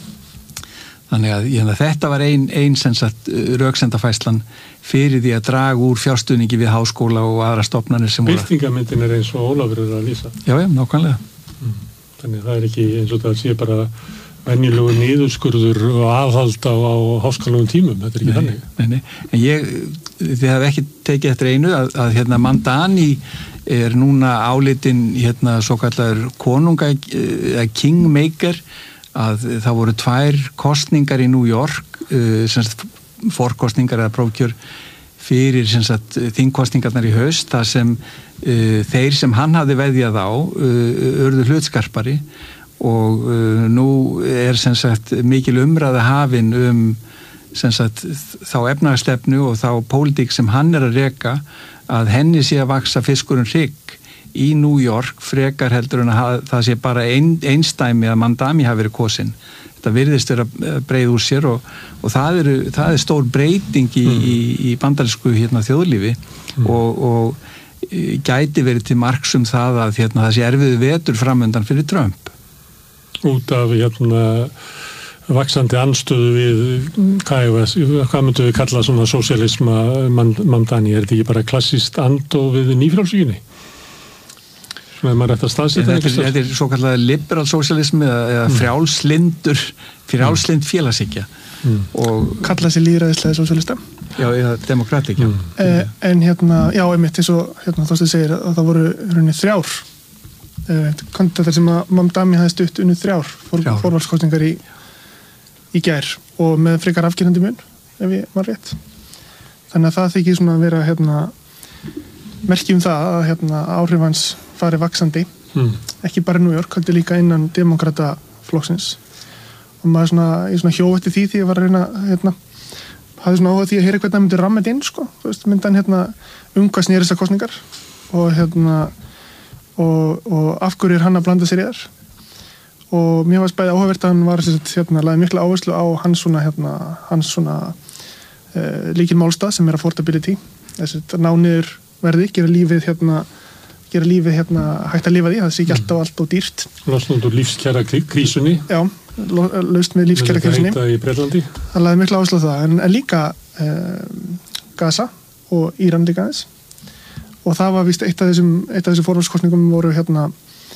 Þannig að ég, þetta var ein, ein röksendafæslan fyrir því að draga úr fjárstuðningi við háskóla og aðra stofnanir sem voru. Birtingamyndin er eins og Ólafur er að lýsa. Já, já, nákvæmlega. Mm. Þannig það er ekki eins og það sé bara venjulegu niðurskurður og aðhald á, á háskólaugum tímum, þetta er ekki nei, þannig. Nei, nei, en ég, þið hef ekki tekið eftir einu að, að hérna Mamdani er núna álitinn hérna svo kallar konunga, eða kingmaker, að það voru tvær kostningar í New York, uh, sem sagt forkostningar eða prófkjör fyrir sem sagt þingkostningarnar í haust, þar sem uh, þeir sem hann hafði veðjað á uh, urðu hlutskarpari og uh, nú er sem sagt mikil umræða hafin um sem sagt þá efnahagsstefnu og þá pólitík sem hann er að reka að henni sé að vaksa fiskurinn hrygg í New York frekar heldur en að það sé bara ein, einstæmi að Mamdani hafi verið kosin. Þetta virðist vera breið úr sér og, og það, er, það er stór breyting í, mm. í, í bandarísku hérna, þjóðlífi mm. og, og gæti verið til marks um það að hérna, það sé erfiðu vetur framöndan fyrir Trump. Út af hérna vaxandi anstöðu við hvað, hvað myndum við kalla svona sósíalisma Mamdani, er þetta ekki bara klassískt andó við nýfrjálsvíkinni? Þetta er, þetta er svo kallar liberal socialism eða, eða frjálslindur frjálslind félagshyggja mm. og kalla sér lýðræðislega socialista já, eða demokratíkja mm. eh, en hérna, já, einmitt eins og hérna þóstu segir að það voru rauninni þrjár eh, kandidatar sem að Mamdani hafði stutt unnið þrjár for, forvalskostningar í í gær og með frekar afgerandi mun ef ég var rétt þannig að það þykir svona að vera hérna merki um það að hérna áhrif hans fari vaxandi, mm. ekki bara New York, heldur líka innan demokrataflokksins og maður svona, ég svona hjóvætti því því ég var að reyna hérna, hafði svona áhuga því að heyra hvernig það myndi rammið inn, sko, þú veist, myndi hann hérna um hvað snýr þessar kosningar og hérna og, og af hverju er hann að blanda sér í þar og mér varst bæði áhugavert að hann var hérna, lagði mikla áherslu á hans svona hérna, hans svona uh, líkil málstað sem er affordability þess að ná niður verði, gera lífið hérna gera lífið hérna hægt að lifa því, það sé ekki alltaf allt og dýrt. Losnund úr lífskjara krísunni. Já, laust með lífskjara krísunni. Það heita í Bretlandi. Það laði mikla áherslu á það, en, en líka eh, Gaza og Íran líka aðeins. Og það var víst eitt af þessum, eitt af þessum forvalskostningum voru hérna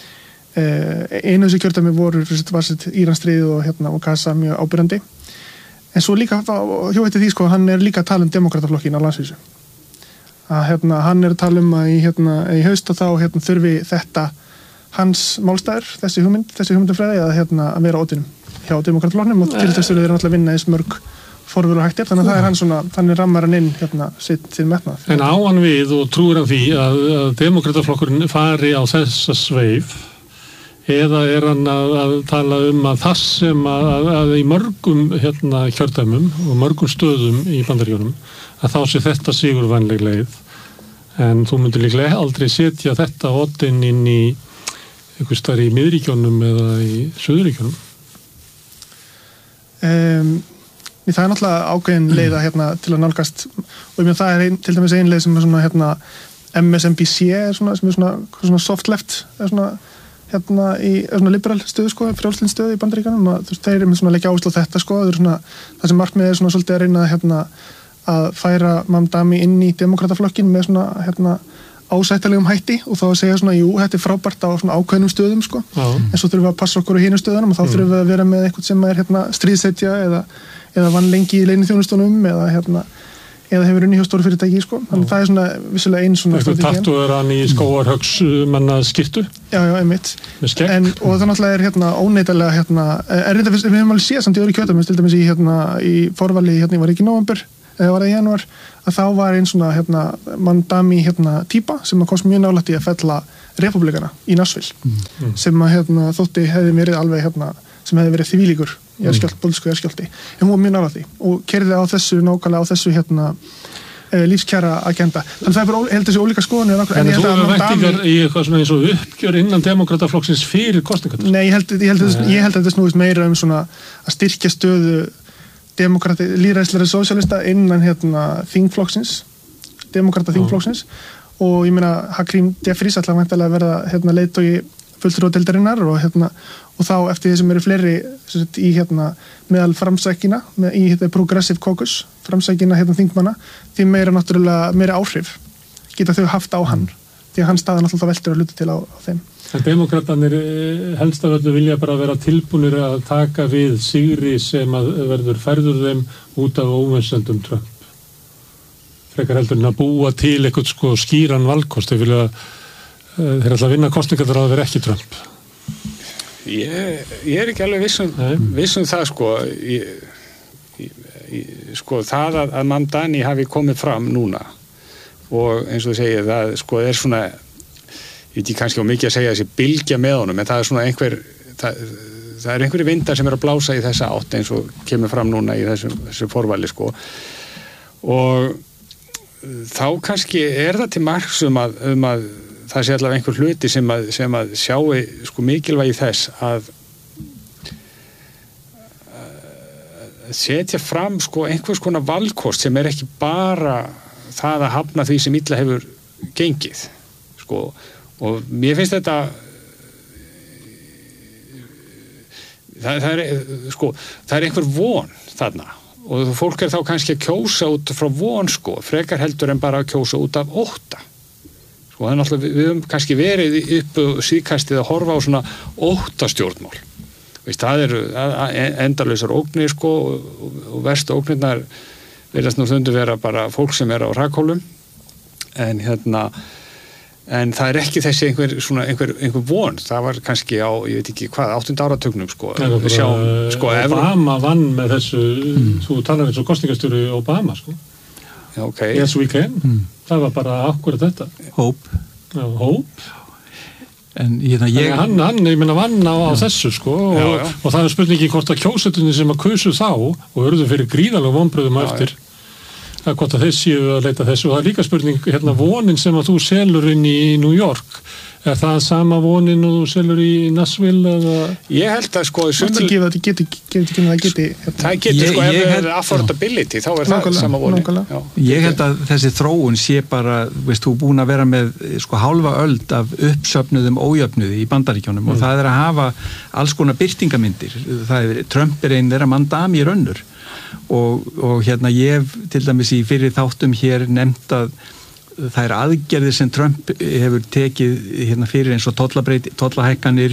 eh, einu af þessu kjördæmi voru var sitt Íranstríðið og hérna og Gaza mjög ábyrjandi. En svo líka, hjóvætti því sko, hann er líka að tala um demokrataflokkin á landsvísu. Að hérna, hann er að tala um að í, hérna, í haust og þá hérna, þurfi þetta hans málstæður, þessi hugmynd, þessi hugmyndafræði að, hérna, að vera ódynum hjá demokrataflokknum og til þess eru þeir náttúrulega vinna eins mörg forvöru og hættir, þannig að það er hann svona, þannig rammar hann inn hérna sitt til metnað. En á hann við og trúir hann því að, að demokrataflokkurinn fari á þessa sveif eða er hann að, að tala um að það sem að, að, að í mörgum hérna kjördæmum og mörgum stöðum í Bandaríkjunum að þá sé þetta sigurvænleg leið en þú myndir líklega aldrei setja þetta oddinn inn í einhvers staðar í miðríkjónum eða í suðuríkjónum? Um, það er náttúrulega ákveðin leiða hérna, til að nálgast og ég með það er ein, til dæmis ein leið sem er svona hérna, M S N B C er svona, sem er svona, svona soft left er svona, hérna, í, er svona liberal stöðu sko, frjálslind stöðu í Bandaríkjunum og þú veist, þeir eru með svona leggja áherslu á þetta sko, það er svona, það sem markmið er svona svolítið að reyna hérna að færa Mamdani inn í demokrataflokkin með svona hérna ásættalegum hætti og þá að segja svona, jú, þetta er frábært á svona ákveðnum stöðum sko, ah. en svo þurfum við að passa okkur á hinum stöðunum og þá mm. þurfum við að vera með eitthvað sem er hérna stríðsetja eða, eða vann lengi í leyniþjónustunum eða hérna, eða hefur unni hjá stóru fyrirtæki, sko. Þannig það er svona vissulega einn svona strategía. Eitthvað tattuður hann í skóarhögs manna skirtu. Já, já, einmitt. Með skegg. En, og það náttúrulega er hérna óneitanlega hérna, er þetta, við hefum alveg séð samt í öðru kjötum, til dæmis í hérna, í forvali, hérna, var ekki í nóvember, eða var það í janúar, að þá var einn svona, hérna, Mandami, hérna, típa, sem komst mjög nálægt í að fella republikana í Nashville, mm. sem að, hérna, þótti hefði verið alveg, hérna, sem hefði verið þvílíkur jarðskjálfti, pólitískur jarðskjálfti, en hún var mjög nálægt því og keyrði á þessu, nákvæmlega á þessu hérna, e, lífskjara agenda. Þannig það er bara, held þessi ólíka skoðanir. En, en þú hefur væntingar í eitthvað svona eins og uppgjör innan demokrataflokksins fyrir kosningarnar? Nei, ég held, ég held, ég held, ég held að þetta snúist meira um svona að styrkja stöðu demokrati, lýðræðislegri sósíalista innan hérna þingflokksins, demokrata þingflokksins og ég meina Hakeem Jeffries ætla væntanlega að verða hérna leiðtogi fulltrúadeildarinnar og hérna og þá eftir því sem eru fleiri sagt, í hérna meðal framsækina með, í hérna progressive caucus framsækina hérna þingmanna því meira náttúrulega meira áhrif geta þau haft á hann því að hann staða náttúrulega veldur að hluta til á, á þeim. En demokratanir helst af öllu vilja bara vera tilbúnir að taka við sigri sem að verður færður þeim út af óvinsendum Trump. Frekar heldur en að búa til eitthvað sko skýran valkost þeir vilja þeir ætla að vinna kosningar að vera ekki Trump. Ég, ég er ekki alveg vissum, vissum það sko ég, ég, ég, sko það að, að Mamdani hafi komið fram núna og eins og þú segir það sko er svona ég veit ekki kannski á mikið að segja þessi bylgja með honum en það er svona einhver það, það er einhverju vindar sem er að blása í þessa átt eins og kemur fram núna í þessu, þessu forvali sko og þá kannski er það til marks um að, um að það sé allavega einhver hluti sem að, sem að sjáu sko mikilvægi þess að setja fram sko einhvers konar valkost sem er ekki bara það að hafna því sem illa hefur gengið sko og mér finnst þetta það, það er sko það er einhver von þarna og fólk er þá kannski að kjósa út frá von sko frekar heldur en bara að kjósa út af ótta og það er náttúrulega, við höfum kannski verið upp síðkastið að horfa á svona óttastjórnmál. Veist, það eru endalausar ógnir sko og, og verstu ógnirnar verðast nú stundu vera bara fólk sem er á rakhólum en hérna en það er ekki þessi einhver svona einhver, einhver von, það var kannski á ég veit ekki hvað, áttunda áratugnum sko við sjáum, sko Obama vann með þessu, mm. þú talar eins og kosningastjóri Obama sko okay. Yes we can, mm. það var bara akkurat þetta Hope Já, Hope en ég, ég... hann, hann, ég meina vann á, á þessu sko já, og, já. og það er spurningi hvort að kjósetunni sem að kusu þá og urðu fyrir gríðalega vonbröðum eftir að hvort að þeir séu að leita þessu og það er líka spurning hérna vonin sem að þú selur inn í New York er það sama vonin og þú selur í Nashville eða ég held að sko sumul... það geti, geti, geti það geti sko ef það er affordability þá er það sama vonin ég held að þessi þróun sé bara veist þú búin að vera með sko hálfa öld af uppsöfnuðum ójöfnuði í Bandaríkjónum mm. og það er að hafa alls konar birtingamindir það er Trump er einn þeirra Mandami er önnur og, og hérna ég hef til dæmis í fyrir þáttum hér nefnt að það er aðgerðir sem Trump hefur tekið hérna fyrir eins og tollahækkanir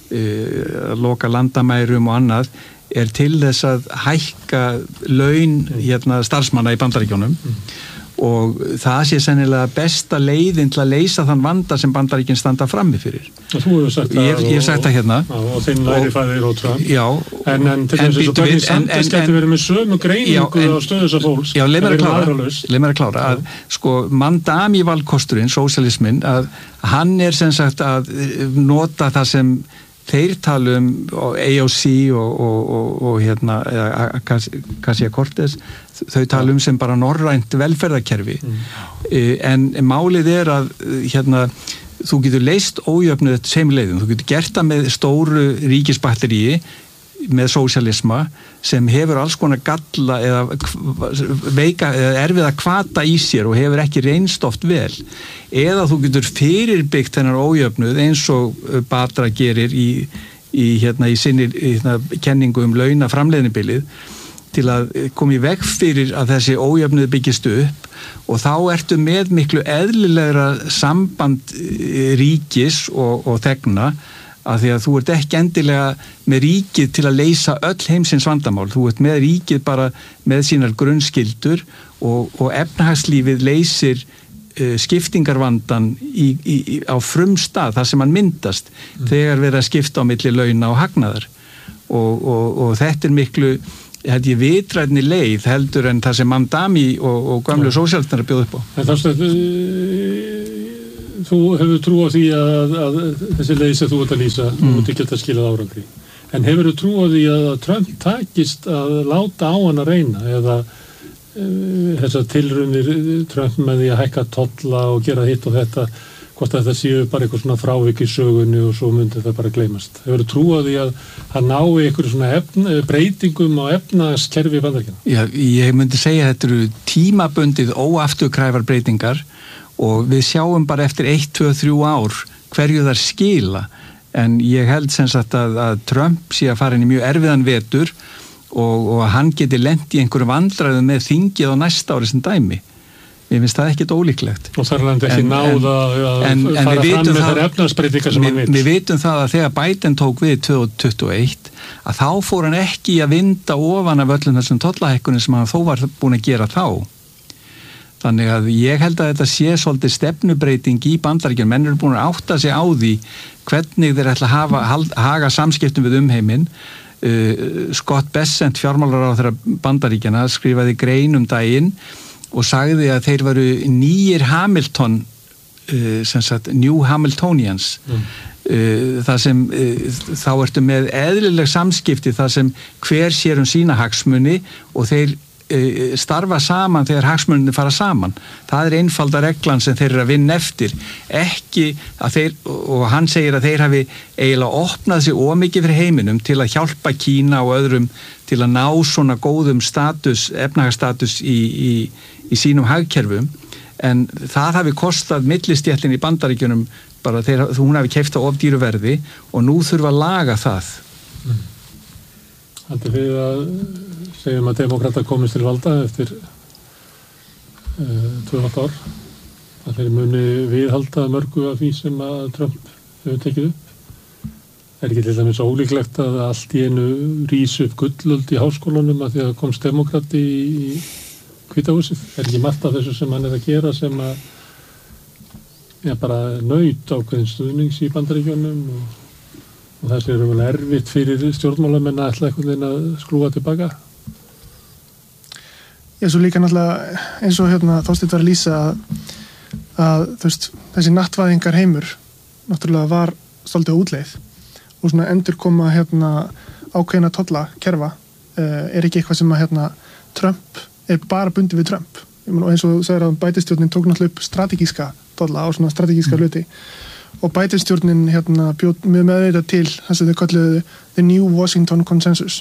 uh, loka landamærum og annað er til þess að hækka laun hérna starfsmanna í Bandaríkjónum mm. og það sé sennilega besta leiðin til að leysa þann vanda sem Bandaríkin standa frammi fyrir. Þú hefur sagt það ég, ég hef sagt það hérna og, og þinn lærifæðir og Trump já, en, en til þess að Bernie Sanders getur verið með sömu greiningu á stöðu þessa fólks já, leið mér að klára, leið mér að klára að sko Mandami valkosturinn, sósíalisminn að hann er sem sagt að nota það sem þeir tala um A O C og, og, og, og hérna Ocasio-Cortez þau tala um sem bara norrænt velferðarkerfi mm. en málið er að hérna þú getur leyst ójöfnuð þetta sem leiðum, þú getur gert það með stóru ríkisbatteríi með sósíalisma sem hefur alls konar galla eða veika eða erfið að kvata í sér og hefur ekki reynst oft vel eða þú getur fyrirbyggt þennan ójöfnuð eins og Batra gerir í, í, hérna, í sinni í, hérna, kenningu um launa framleiðnibilið til að koma í veg fyrir að þessi ójöfnuð byggist upp og þá ertu með miklu eðlilegra samband ríkis og, og þegna að því að þú ert ekki endilega með ríkið til að leysa öll heimsins vandamál, þú ert með ríkið bara með sínar grunnskyldur og, og efnahagslífið leysir uh, skiptingarvandan í, í, í, á frumstað þar sem hann myndast mm. þegar verið að skipta á milli launa og hagnaðar og, og, og þetta er miklu held ég vitræðni leið heldur en það sem Mamdani og, og gamlu ja. Sósíalistar bjóð upp á. En þarst að þú hefur trú á því að, að þessi leið sem þú ert að lýsa mm. þú ert ekki að skilja árangri. En hefur þú trú á því að Trump takist að láta á hann að reyna eða uh, þessar tilraunir Trump með því að hækka tolla og gera hitt og þetta, hvort að það séu bara eitthvað svona frávik í sögunni og svo myndi það bara gleymast. Hefur þú trú á því að hann nái eitthvað svona efna, breytingum á efnahagskerfi Bandaríkjanna? Já, ég myndi segja að þetta eru tímabundið óafturkræfar breytingar og við sjáum bara eftir eitt, tvö, þrjú ár hverju þar skila. En ég held sem sagt að, að Trump sé að fara inn í mjög erfiðan vetur og, og hann geti lent í einhverju vandræðum með þingið á næsta ári sem dæmi. Mér finnst það ekkert ólíklegt. Og það er hann ekki náð að fara fram með þær efnahagsbreytingar sem hann vil. Við vitum það að þegar Biden tók við tvö þúsund tuttugu og eitt að þá fór hann ekki að vinda ofan af öllum þessum tollahækkunum sem hann þó var búin að gera þá. Þannig að ég held að þetta sé svolítið stefnubreiting í Bandaríkjunum. Menn eru búin að átta sig á því hvernig þeir ætla að hafa, haga samskiptum við umheiminn. Uh, Scott Bessent, fjármálaráðherra Bandaríkjanna, skrifaði grein um daginn og sagði að þeir varu nýjir Hamilton, uh, sem sagt New Hamiltonians. Mm. Uh, það sem uh, þá ertu með eðlileg samskipti þar sem hver sér um sína hagsmuni og þeir starfa saman þegar hagsmunni fara saman. Það er einfalda reglan sem þeir eru að vinna eftir. Ekki að þeir, og hann segir að þeir hafi eiginlega opnað sig ómikið fyrir heiminum til að hjálpa Kína og öðrum til að ná svona góðum status, efnahagsstatus í, í, í sínum hagkerfum, en það hafi kostað millistéttin í Bandaríkjunum bara þeir, hún hafi keypt á of dýru verði og nú þurfa að laga það. Mm. Haldið við að segjum að demókratar komist til valda eftir uh, tvö og hálft ár að þeir muni viðhalda mörgu af því sem að Trump hefur tekið upp. Er ekki til dæmis ólíklegt að allt í einu rís upp gullöld í háskólanum að því að komst demókrati í Hvíta húsið? Er ekki margt af þessu sem hann er að gera sem að ja, bara naut ákveðin stuðnings í Bandaríkjunum og, og þessi eru vel erfitt fyrir stjórnmálamenn að ætla einhvern veginn að skrúa tilbaka? Já, svo líka náttúrulega eins og hérna Þorsteinn var að lýsa að, að þú veist, þessi nattvæðingar heimur náttúrulega var stoltið útleið og svona endur koma hérna ákveðina tolla kerfa uh, er ekki eitthvað sem að hérna Trump er bara bundið við Trump. Ég meina, og eins og þú segir að Biden-stjórnin tók náttúrulega upp strategíska tolla á svona strategíska hluti og Biden-stjórnin hérna bjóð mjög meðveitað til þess að þau kalluðu The New Washington Consensus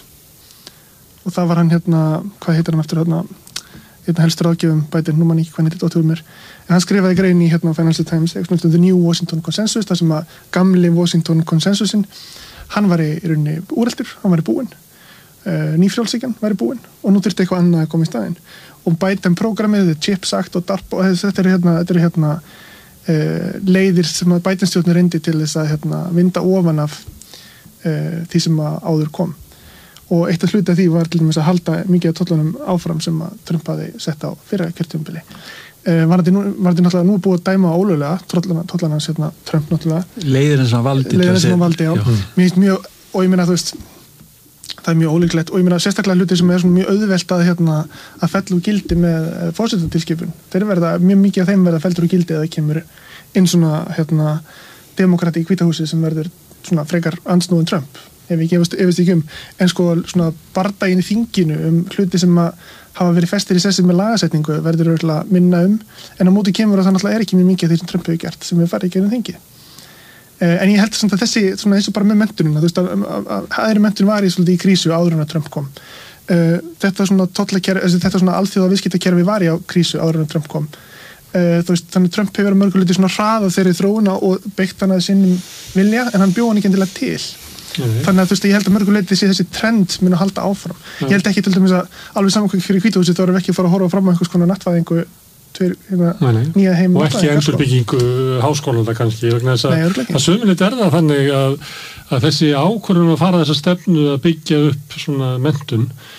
og það var hann hérna, hvað heitir hann eftir hérna hérna helst ráðgjöfum Biden, nú mann ekki hvað heitir þetta áttur mér, en hann skrifaði grein í hérna Financial Times, eitthvað um The New Washington Consensus, það sem að gamli Washington Consensusin, hann var í rauninni úreltur, hann var í búinn uh, nýfrjálsíkjan var í búinn og nú þurfti eitthvað annað að koma í staðinn og Biden-programmið, CHIPS Act og DARPA og þetta eru hérna, þetta eru hérna uh, leiðir sem að Biden-stjórnir reyndi til þess að hérna vinda ofan af uh, því sem að áður kom og eitt af hluti af því var til dæmis að halda mikið af tollunum áfram sem að Trump hafi sett á fyrra kjörtímabili. Uh, var þetta náttúrulega nú búið að dæma ólulega tollana, tollana hans hérna Trump náttúrulega. Leiðirinn sem hann valdi. Leiðirinn sem hann valdi, já. já. Mér finnst mjög, og ég meina þú veist, það er mjög ólíklegt og ég meina sérstaklega hluti sem er svona mjög auðvelt að hérna að fella úr gildi með forsetatilskipun. Þeir verða, mjög mikið af þeim verða fellur úr gildi eða kemur inn svona hérna demokrati í Hvíta húsið sem verður svona frekar andsnúin Trump. Ef ég efast ekki um, en sko svona bardaginn í þinginu um hluti sem að hafa verið festir í sessi með lagasetningu verður örgulega minna um, en á móti kemur að það náttúrulega er ekki mjög mikið af því sem Trump hefur gert sem við farið ekki um þingi. Eh, en ég held svona að þessi, svona eins og bara með mentununa, þú veist að, að, að aðri mentun var í svolítið í krísu áður en að Trump kom. Eh, þetta svona tollakerfi, þetta svona alþjóða viðskiptakerfi var í á krísu áður en að Trump kom. Eh, þú veist, þannig Trump hefur mörgu hluti svona hraðað þeirri þróuna og beitt hann að sinnum vilja, en hann bjó hann ekki endilega til. Mm-hmm. Þannig að þú veist, ég held að mörguleiti sé þessi trend mun að halda áfram. Mm. Ég held ekki til dæmis að alveg saman fyrir Hvíta húsið þá erum við ekki að fara að horfa fram á einhvers konar nattvæðingu tveir, hérna, nýja heim og ekki endurbyggingu háskólanda kannski vegna þess að, að sömulegt er það þannig að, að þessi ákvörðun að fara þessa stefnu að byggja upp svona menntun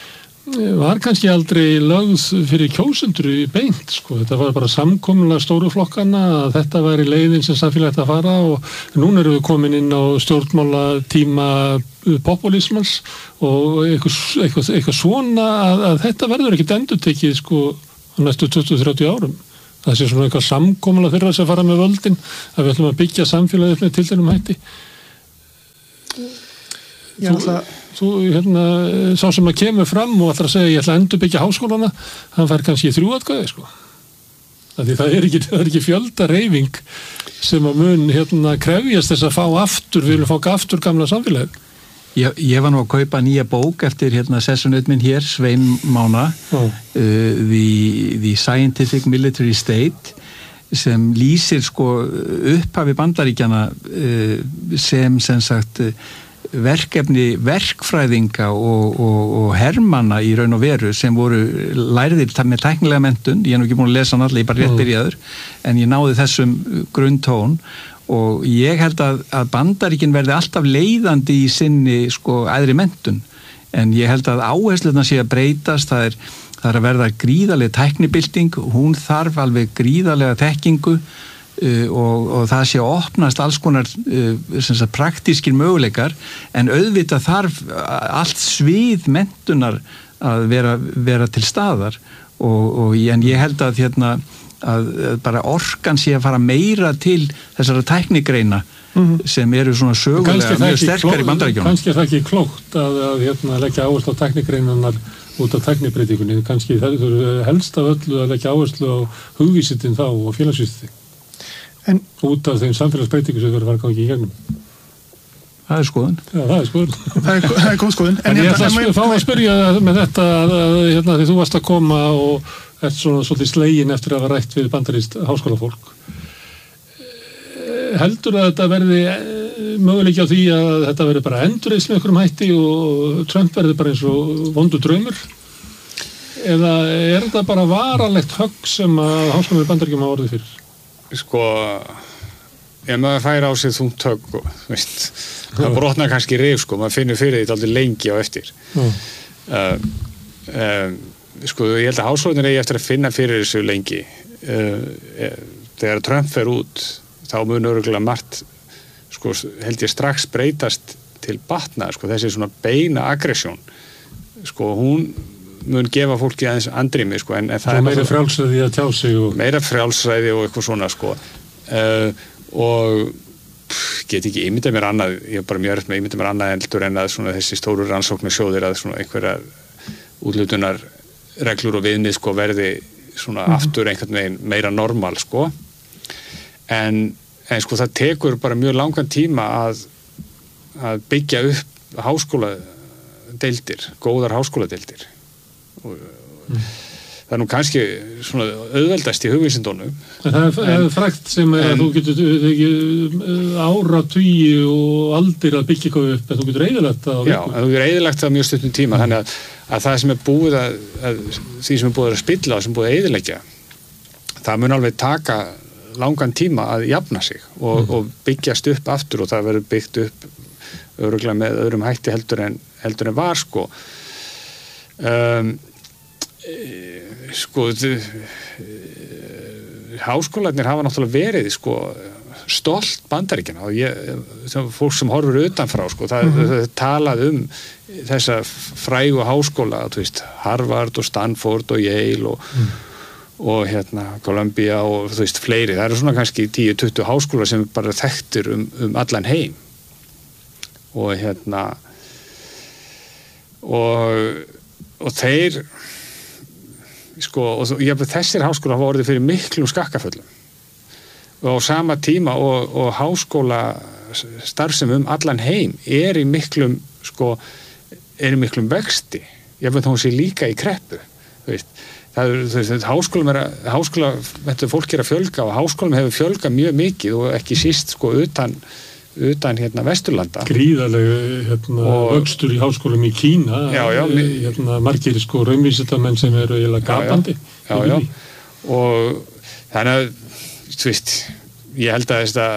var kannski aldrei lögð fyrir kjósendur í beint, sko. Þetta var bara samkomulega stóru flokkana að þetta væri leiðin sem samfélagið að fara og núna erum við komin inn á stjórnmála tíma populismans og eitthvað, eitthvað, eitthvað svona að, að þetta verður ekkert endurtekið, sko, á næstu tuttugu til þrjátíu árum. Það sé svona eitthvað samkomulega þeirra sem fara með völdin, að við ætlum að byggja samfélagið með tilteknum hætti. Já, þú, þú, hérna, sá sem að kemur fram og ætlar að segja ég ætla að endurbyggja háskólana, hann fær kannski þrjú atkvæði, sko. Því það er ekki, það er ekki fjölda reyfing sem að mun hérna krefjast þess að fá aftur, við viljum fá aftur gamla samfélagið. Ég, ég var nú að kaupa nýja bók eftir hérna sessunauð minn hér, Svein Mána, oh. uh, the, the Scientific Military State, sem lýsir sko upphafi Bandaríkjana uh, sem sem sagt verkefni verkfræðinga og, og, og hermanna í raun og veru sem voru lærðir með tæknilega menntun, ég er nú ekki búin að lesa hann allir, ég er bara rétt byrjaður, en ég náði þessum grunntón og ég held að, að Bandaríkin verði alltaf leiðandi í sinni sko æðri menntun, en ég held að áherslurnar sé að breytast, það er, það er að verða gríðarlega tæknibylting, hún þarf alveg gríðarlega þekkingu Uh, og, og það sé að opnast alls konar uh, sagt, praktískir möguleikar en auðvitað þarf allt svið menntunar að vera, vera til staðar og, og en ég held að, hérna, að, að bara orkan sé að fara meira til þessara tæknigreina mm-hmm. sem eru svona sögulega mjög sterkar í Bandaríkjunum. Kannski er það ekki klókt að, að hérna, leggja áherslu á tæknigreinanar út af tæknibreitingunni, kannski það er helst af öllu að leggja áherslu á hugvísitinn þá og félagsvísitinn. En, út af þeim samfélagsbreytingu sem verður að fara gangi í gegnum. Það er skoðun. Já, það er skoðun. það, er, það er góð skoðun. En, en ég ætla að fá að spyrja með þetta að, að, hérna, því þú varst að koma og ert svona svolítið slegin eftir að hafa rætt við bandarískt háskólafólk. Heldur að þetta verði möguleiki á því að þetta verði bara endurreisn með einhverjum hætti og Trump verði bara eins og vondu draumur? Eða er þetta bara varanlegt högg sem að háskólanum í Bandaríkjunum hafa orðið fyrir? Sko ef maður fær á sig þungt högg og, veist, það brotnar kannski rif sko, maður finnur fyrir því aldrei lengi á eftir uh, uh, sko ég held að háskólarnir eigi eftir að finna fyrir þessu lengi uh, þegar Trump fer út þá mun örugglega margt sko held ég strax breytast til batna, sko þessi svona beina aggressjón, sko hún mun gefa fólki aðeins andrými sko, en, en það er meira frjálsræði að tjá sig og... meira frjálsræði og eitthvað svona sko uh, og pff, get ekki ímyndað mér annað, ég er bara mjög öll með ímyndað mér annað eldur en að svona þessi stóru rannsóknarsjóðir að svona einhverja útlutunar reglur og viðmið sko verði svona mm-hmm. aftur einhvern veginn meira normal sko en, en sko það tekur bara mjög langan tíma að, að byggja upp háskóladeildir, góðar háskóladeildir og mm. það er nú kannski svona auðveldast í hugvísindónum. Það er, er frækt sem er en, að þú getur ekki ára, tugi og aldir að byggja eitthvað upp en þú getur eyðilagt það á viku. Já, en þú getur eyðilagt það mjög stuttum tíma mm. þannig að, að það sem er búið að, að því sem er búið að spilla og sem er búið að eyðileggja það mun alveg taka langan tíma að jafna sig og, mm. og byggjast upp aftur og það verður byggt upp örugglega með öðrum hætti heldur en, heldur en var sko Um, sko háskólarnir hafa náttúrulega verið sko stolt Bandaríkjanna og ég, fólk sem horfur utanfrá sko, það, mm-hmm. það talað um þessa frægu háskóla, þú veist, Harvard og Stanford og Yale og, mm. og hérna Columbia og þú veist fleiri, það eru svona kannski tíu til tuttugu háskólar sem bara þekktir um, um allan heim og hérna og og þeir sko, og ég hef þessir háskóla hafa orðið fyrir miklum skakkaföllum og á sama tíma og, og háskóla starfsemi um allan heim er í miklum sko, er í miklum vexti ég veit hún sé líka í kreppu þú veist, það er, þú veist, háskólum er að háskóla, þetta fólk er að fjölga og háskólum hefur fjölgað mjög mikið og ekki síst sko utan utan hérna Vesturlanda gríðarlega hérna vöxtur í háskólum í Kína já, já, hérna margir sko raunvísindamenn sem eru eiginlega gapandi já, já, já. og þannig að þú veist, ég held að þetta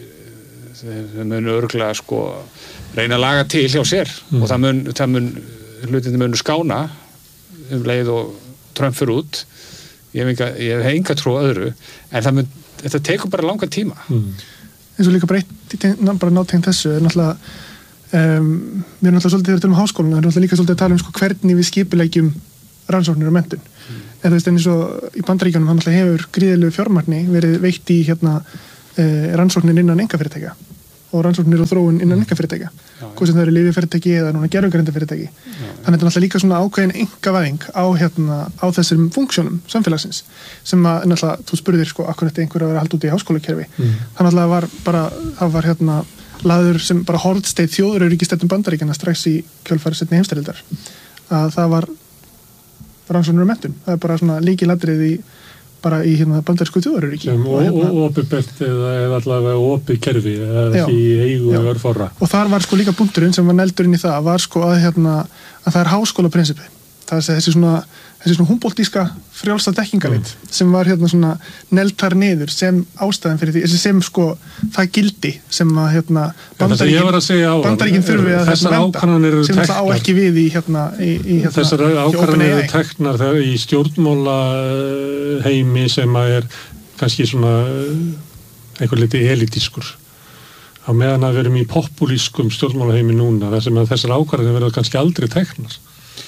það mun örgulega sko reyna að laga til hjá sér mm. og það mun, það mun hlutinni munu skána um leið og Trump fyrir út ég hef enga, ég hef enga trú á öðru en það mun, þetta tekur bara langa tíma mm. eins og líka bara eitt bara nátengt þessu er náttúrulega um, við erum náttúrulega svolítið að tala um háskólan við erum náttúrulega líka svolítið að tala um sko, hvernig við skipulegjum rannsóknir og menntun mm. en þú veist eins og í Bandaríkjunum hann náttúrulega hefur gríðilegu fjármagni verið veitt í hérna uh, rannsóknir innan einkafyrirtækja og rannsóknir og þróun innan einkafyrirtækja hvort sem það eru lyfjafyrirtæki eða núna gervigrindafyrirtæki þannig að þetta er náttúrulega líka svona ákveðin einkavæðing á, hérna, á þessum funksjónum samfélagsins sem að náttúrulega þú spurðir sko akkur eftir einhverju að vera haldið út í háskólakerfi mm. þannig að var bara það var hérna laður sem bara hornsteinn þjóðaröryggisstefnu Bandaríkjanna strax í kjölfari seinni heimsstyrjaldar að það var rannsóknir og menntun það er bara svona lykilatriði í bara í hérna bandarísku þjóðaröryggi og, og, og opið belt eða, eða allavega opið kerfi eða ekki eigu örfára og þar var sko líka punkturinn sem var neldurinn í það var sko að hérna að það er háskólaprinsippi það er þessi svona þessi svona humboldtíska frjálsta dekkingalit mm. sem var hérna svona neldtar niður sem ástæðan fyrir því, þessi sem sko það gildi sem að hérna Bandaríkin þurfi að þessar ákvarðanir sem það á ekki við í hérna, í, í, hérna þessar ákvarðanir eru teknar í stjórnmála heimi sem að er kannski svona einhver liti elitískur á meðan að við erum í populískum stjórnmála heimi núna þar sem að þessar ákvarðanir verða kannski aldrei teknar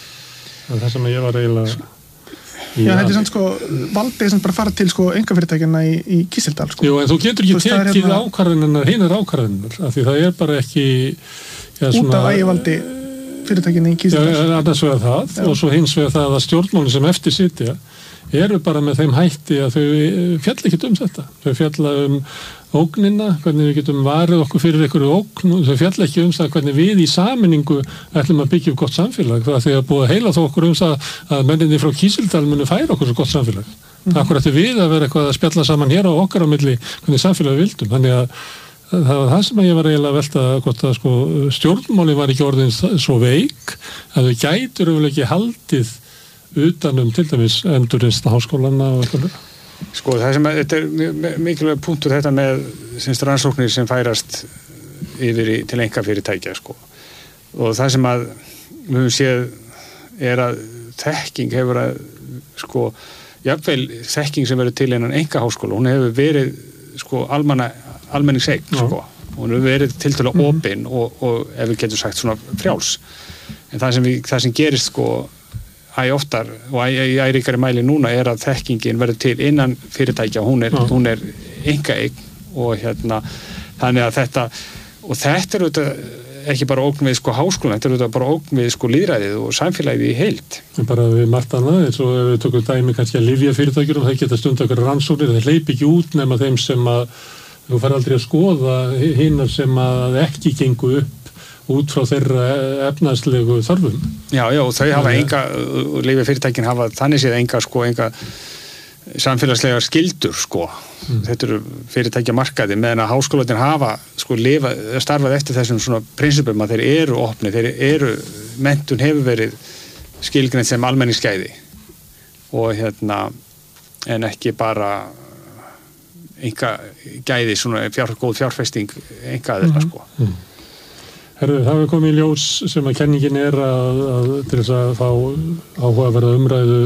það er sem að ég var eiginlega Já, þetta er svona sko valdið sem bara fara til sko einkafyrirtækjanna í, í Kísildal sko. Jú, en þú getur ekki tekið hérna ákvarðanirnar hinar ákvarðanirnar, af því það er bara ekki ja, út af ægivaldi fyrirtækjanna í Kísildal. Já, annars vegar það Já. Og svo hins vegar það að stjórnmálin sem eftir sitja eru bara með þeim hætti að þau fjalla ekkert um þetta. Þau fjalla um ógnina, hvernig við getum varið okkur fyrir einhverju ógn, þau fjalla ekki um það hvernig við í sameiningu ætlum að byggja upp gott samfélag, það því að búið að heila þó okkur um það að menninni frá Kísildal munu færa okkur svo gott samfélag. Mm. Akkur ætti við að vera eitthvað að spjalla saman hér á okkar á milli hvernig samfélagi vildum, þannig að það var það sem ég var eiginlega að velta hvort að sko, stjórnmáli var ekki orðin svo veik að þau gætur öfulega ekki haldið utanum til dæmis endurreisn háskólanna og eitthvað. Sko það sem að, þetta er mikilvæg punktur þetta með semst rannsóknir sem færast yfir í, til einkafyrirtækja sko og það sem að við höfum séð er að þekking hefur að sko jafnvel þekking sem verður til innan einkaháskóla hún hefur verið sko almanna almenningseign sko hún hefur verið tiltölulega mm-hmm. opin og, og ef við getum sagt svona frjáls en það sem, við, það sem gerist sko æ oftar og æ, æ ríkari mæli núna er að þekkingin verður til innan fyrirtækja hún er, hún er einkaeign og hérna þannig að þetta og þetta er auðvitað ekki bara ógn við sko háskólan, þetta er auðvitað bara ógn við sko lýðræðið og samfélagið í heild. Bara við margt annað, eins og ef við tökum dæmi kannski að lyfjafyrirtækjum, það geta stund okkur rannsóknir, það hleyp ekki út nema þeim sem að þú fær aldrei að skoða hinnar sem að ekki gengu upp út frá þeirra efnahagslegu þörfum. Já, já, og þau hafa enga, lyfjafyrirtækin hafa þannig séð enga sko, enga samfélagslega skildur sko mm. þetta eru fyrirtækja markaði meðan að háskólarnir hafa sko lifa, starfað eftir þessum svona prinsipum að þeir eru opni, þeir eru menntun hefur verið skilgreind sem almenningsgæði og hérna en ekki bara enga gæði svona fjár, góð fjárfesting enga aðeins mm. sko mm. Herðu, það er komið í ljós sem að kenningin er að, að til þess að fá áhugaverða umræðu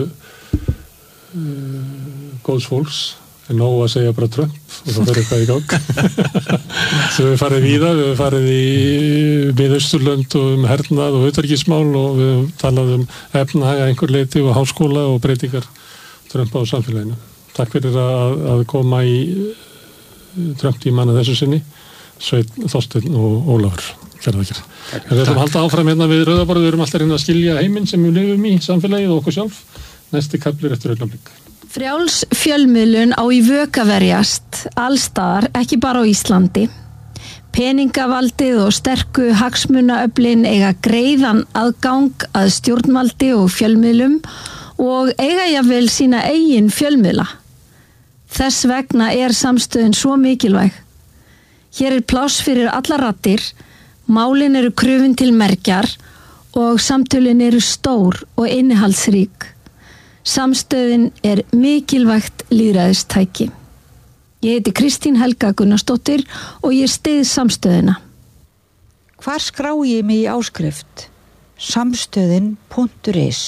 uh, góðs fólks en nóg að segja bara Trump og það fyrir eitthvað í gang svo við farið víða, við farið í Miðausturlönd og um hernað og utanríkismál og við talað um efnahag að einhver leyti og háskóla og breytingar Trump á samfélaginu. Takk fyrir að, að koma í Trump-tíman að þessu sinni Sveinn, Þorsteinn og Ólafur. Kjærlega ekki. Við ætlum að halda áfram hérna við Rauðaborð, við erum alltaf reyna að skilja heiminn sem við lifum í, samfélagið og okkur sjálf. Næsti kaplir eftir augnablik. Frjáls fjölmiðlun á í vök að verjast, allstaðar, ekki bara á Íslandi. Peningavaldið og sterku hagsmunaöflin eiga greiðan aðgang að stjórnvaldi og fjölmiðlum og eiga jafnvel sína eigin fjölmiðla. Þess vegna er samstöðin svo mikilvæg. Hér er pláss fyrir alla raddir, málin eru krufin til mergjar og samtölin eru stór og innihaldsrík. Samstöðin er mikilvægt lýðræðistæki. Ég heiti Kristín Helga Gunnarsdóttir og ég styð samstöðina. Hvar skrái ég mig í áskrift? samstöðin punktur is.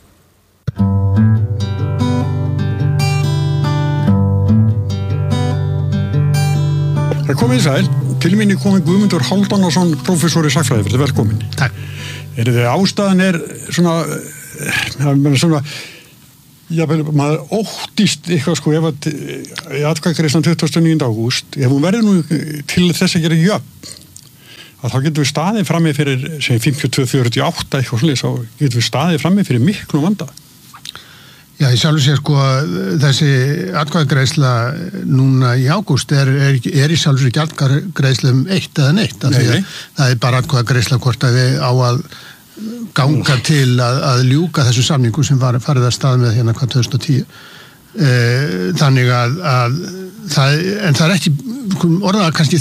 Það er komið í sæl, til mín er komið Guðmundur Hálfdanarson, prófessor í sagnfræði, verður velkomin. Takk. Er þið ástæðan er svona, svona, já, maður óttist eitthvað sko, ef að í atkvæðagreiðslan tuttugasta og níunda ágúst, ef hún verður nú til þess að gera jöfn, að þá getum við staðið frammi fyrir, segjum fimmtíu og tvö fjörutíu og átta eitthvað svolítið, þá getum við staðið frammi fyrir miklu vanda. Já, ég sjálfur sér sko þessi atkvæðagreiðsla núna í ágúst er, er, er í sjálfur sér ekki atkvæðagreiðsla um eitt eða neitt. Nei, nei. Það er bara atkvæðagreiðsla hvort að við á að ganga til að, að ljúka þessu samningu sem var farið að stað með hérna hvað tvö þúsund og tíu. Þannig að, að það, en það er ekki orðað kannski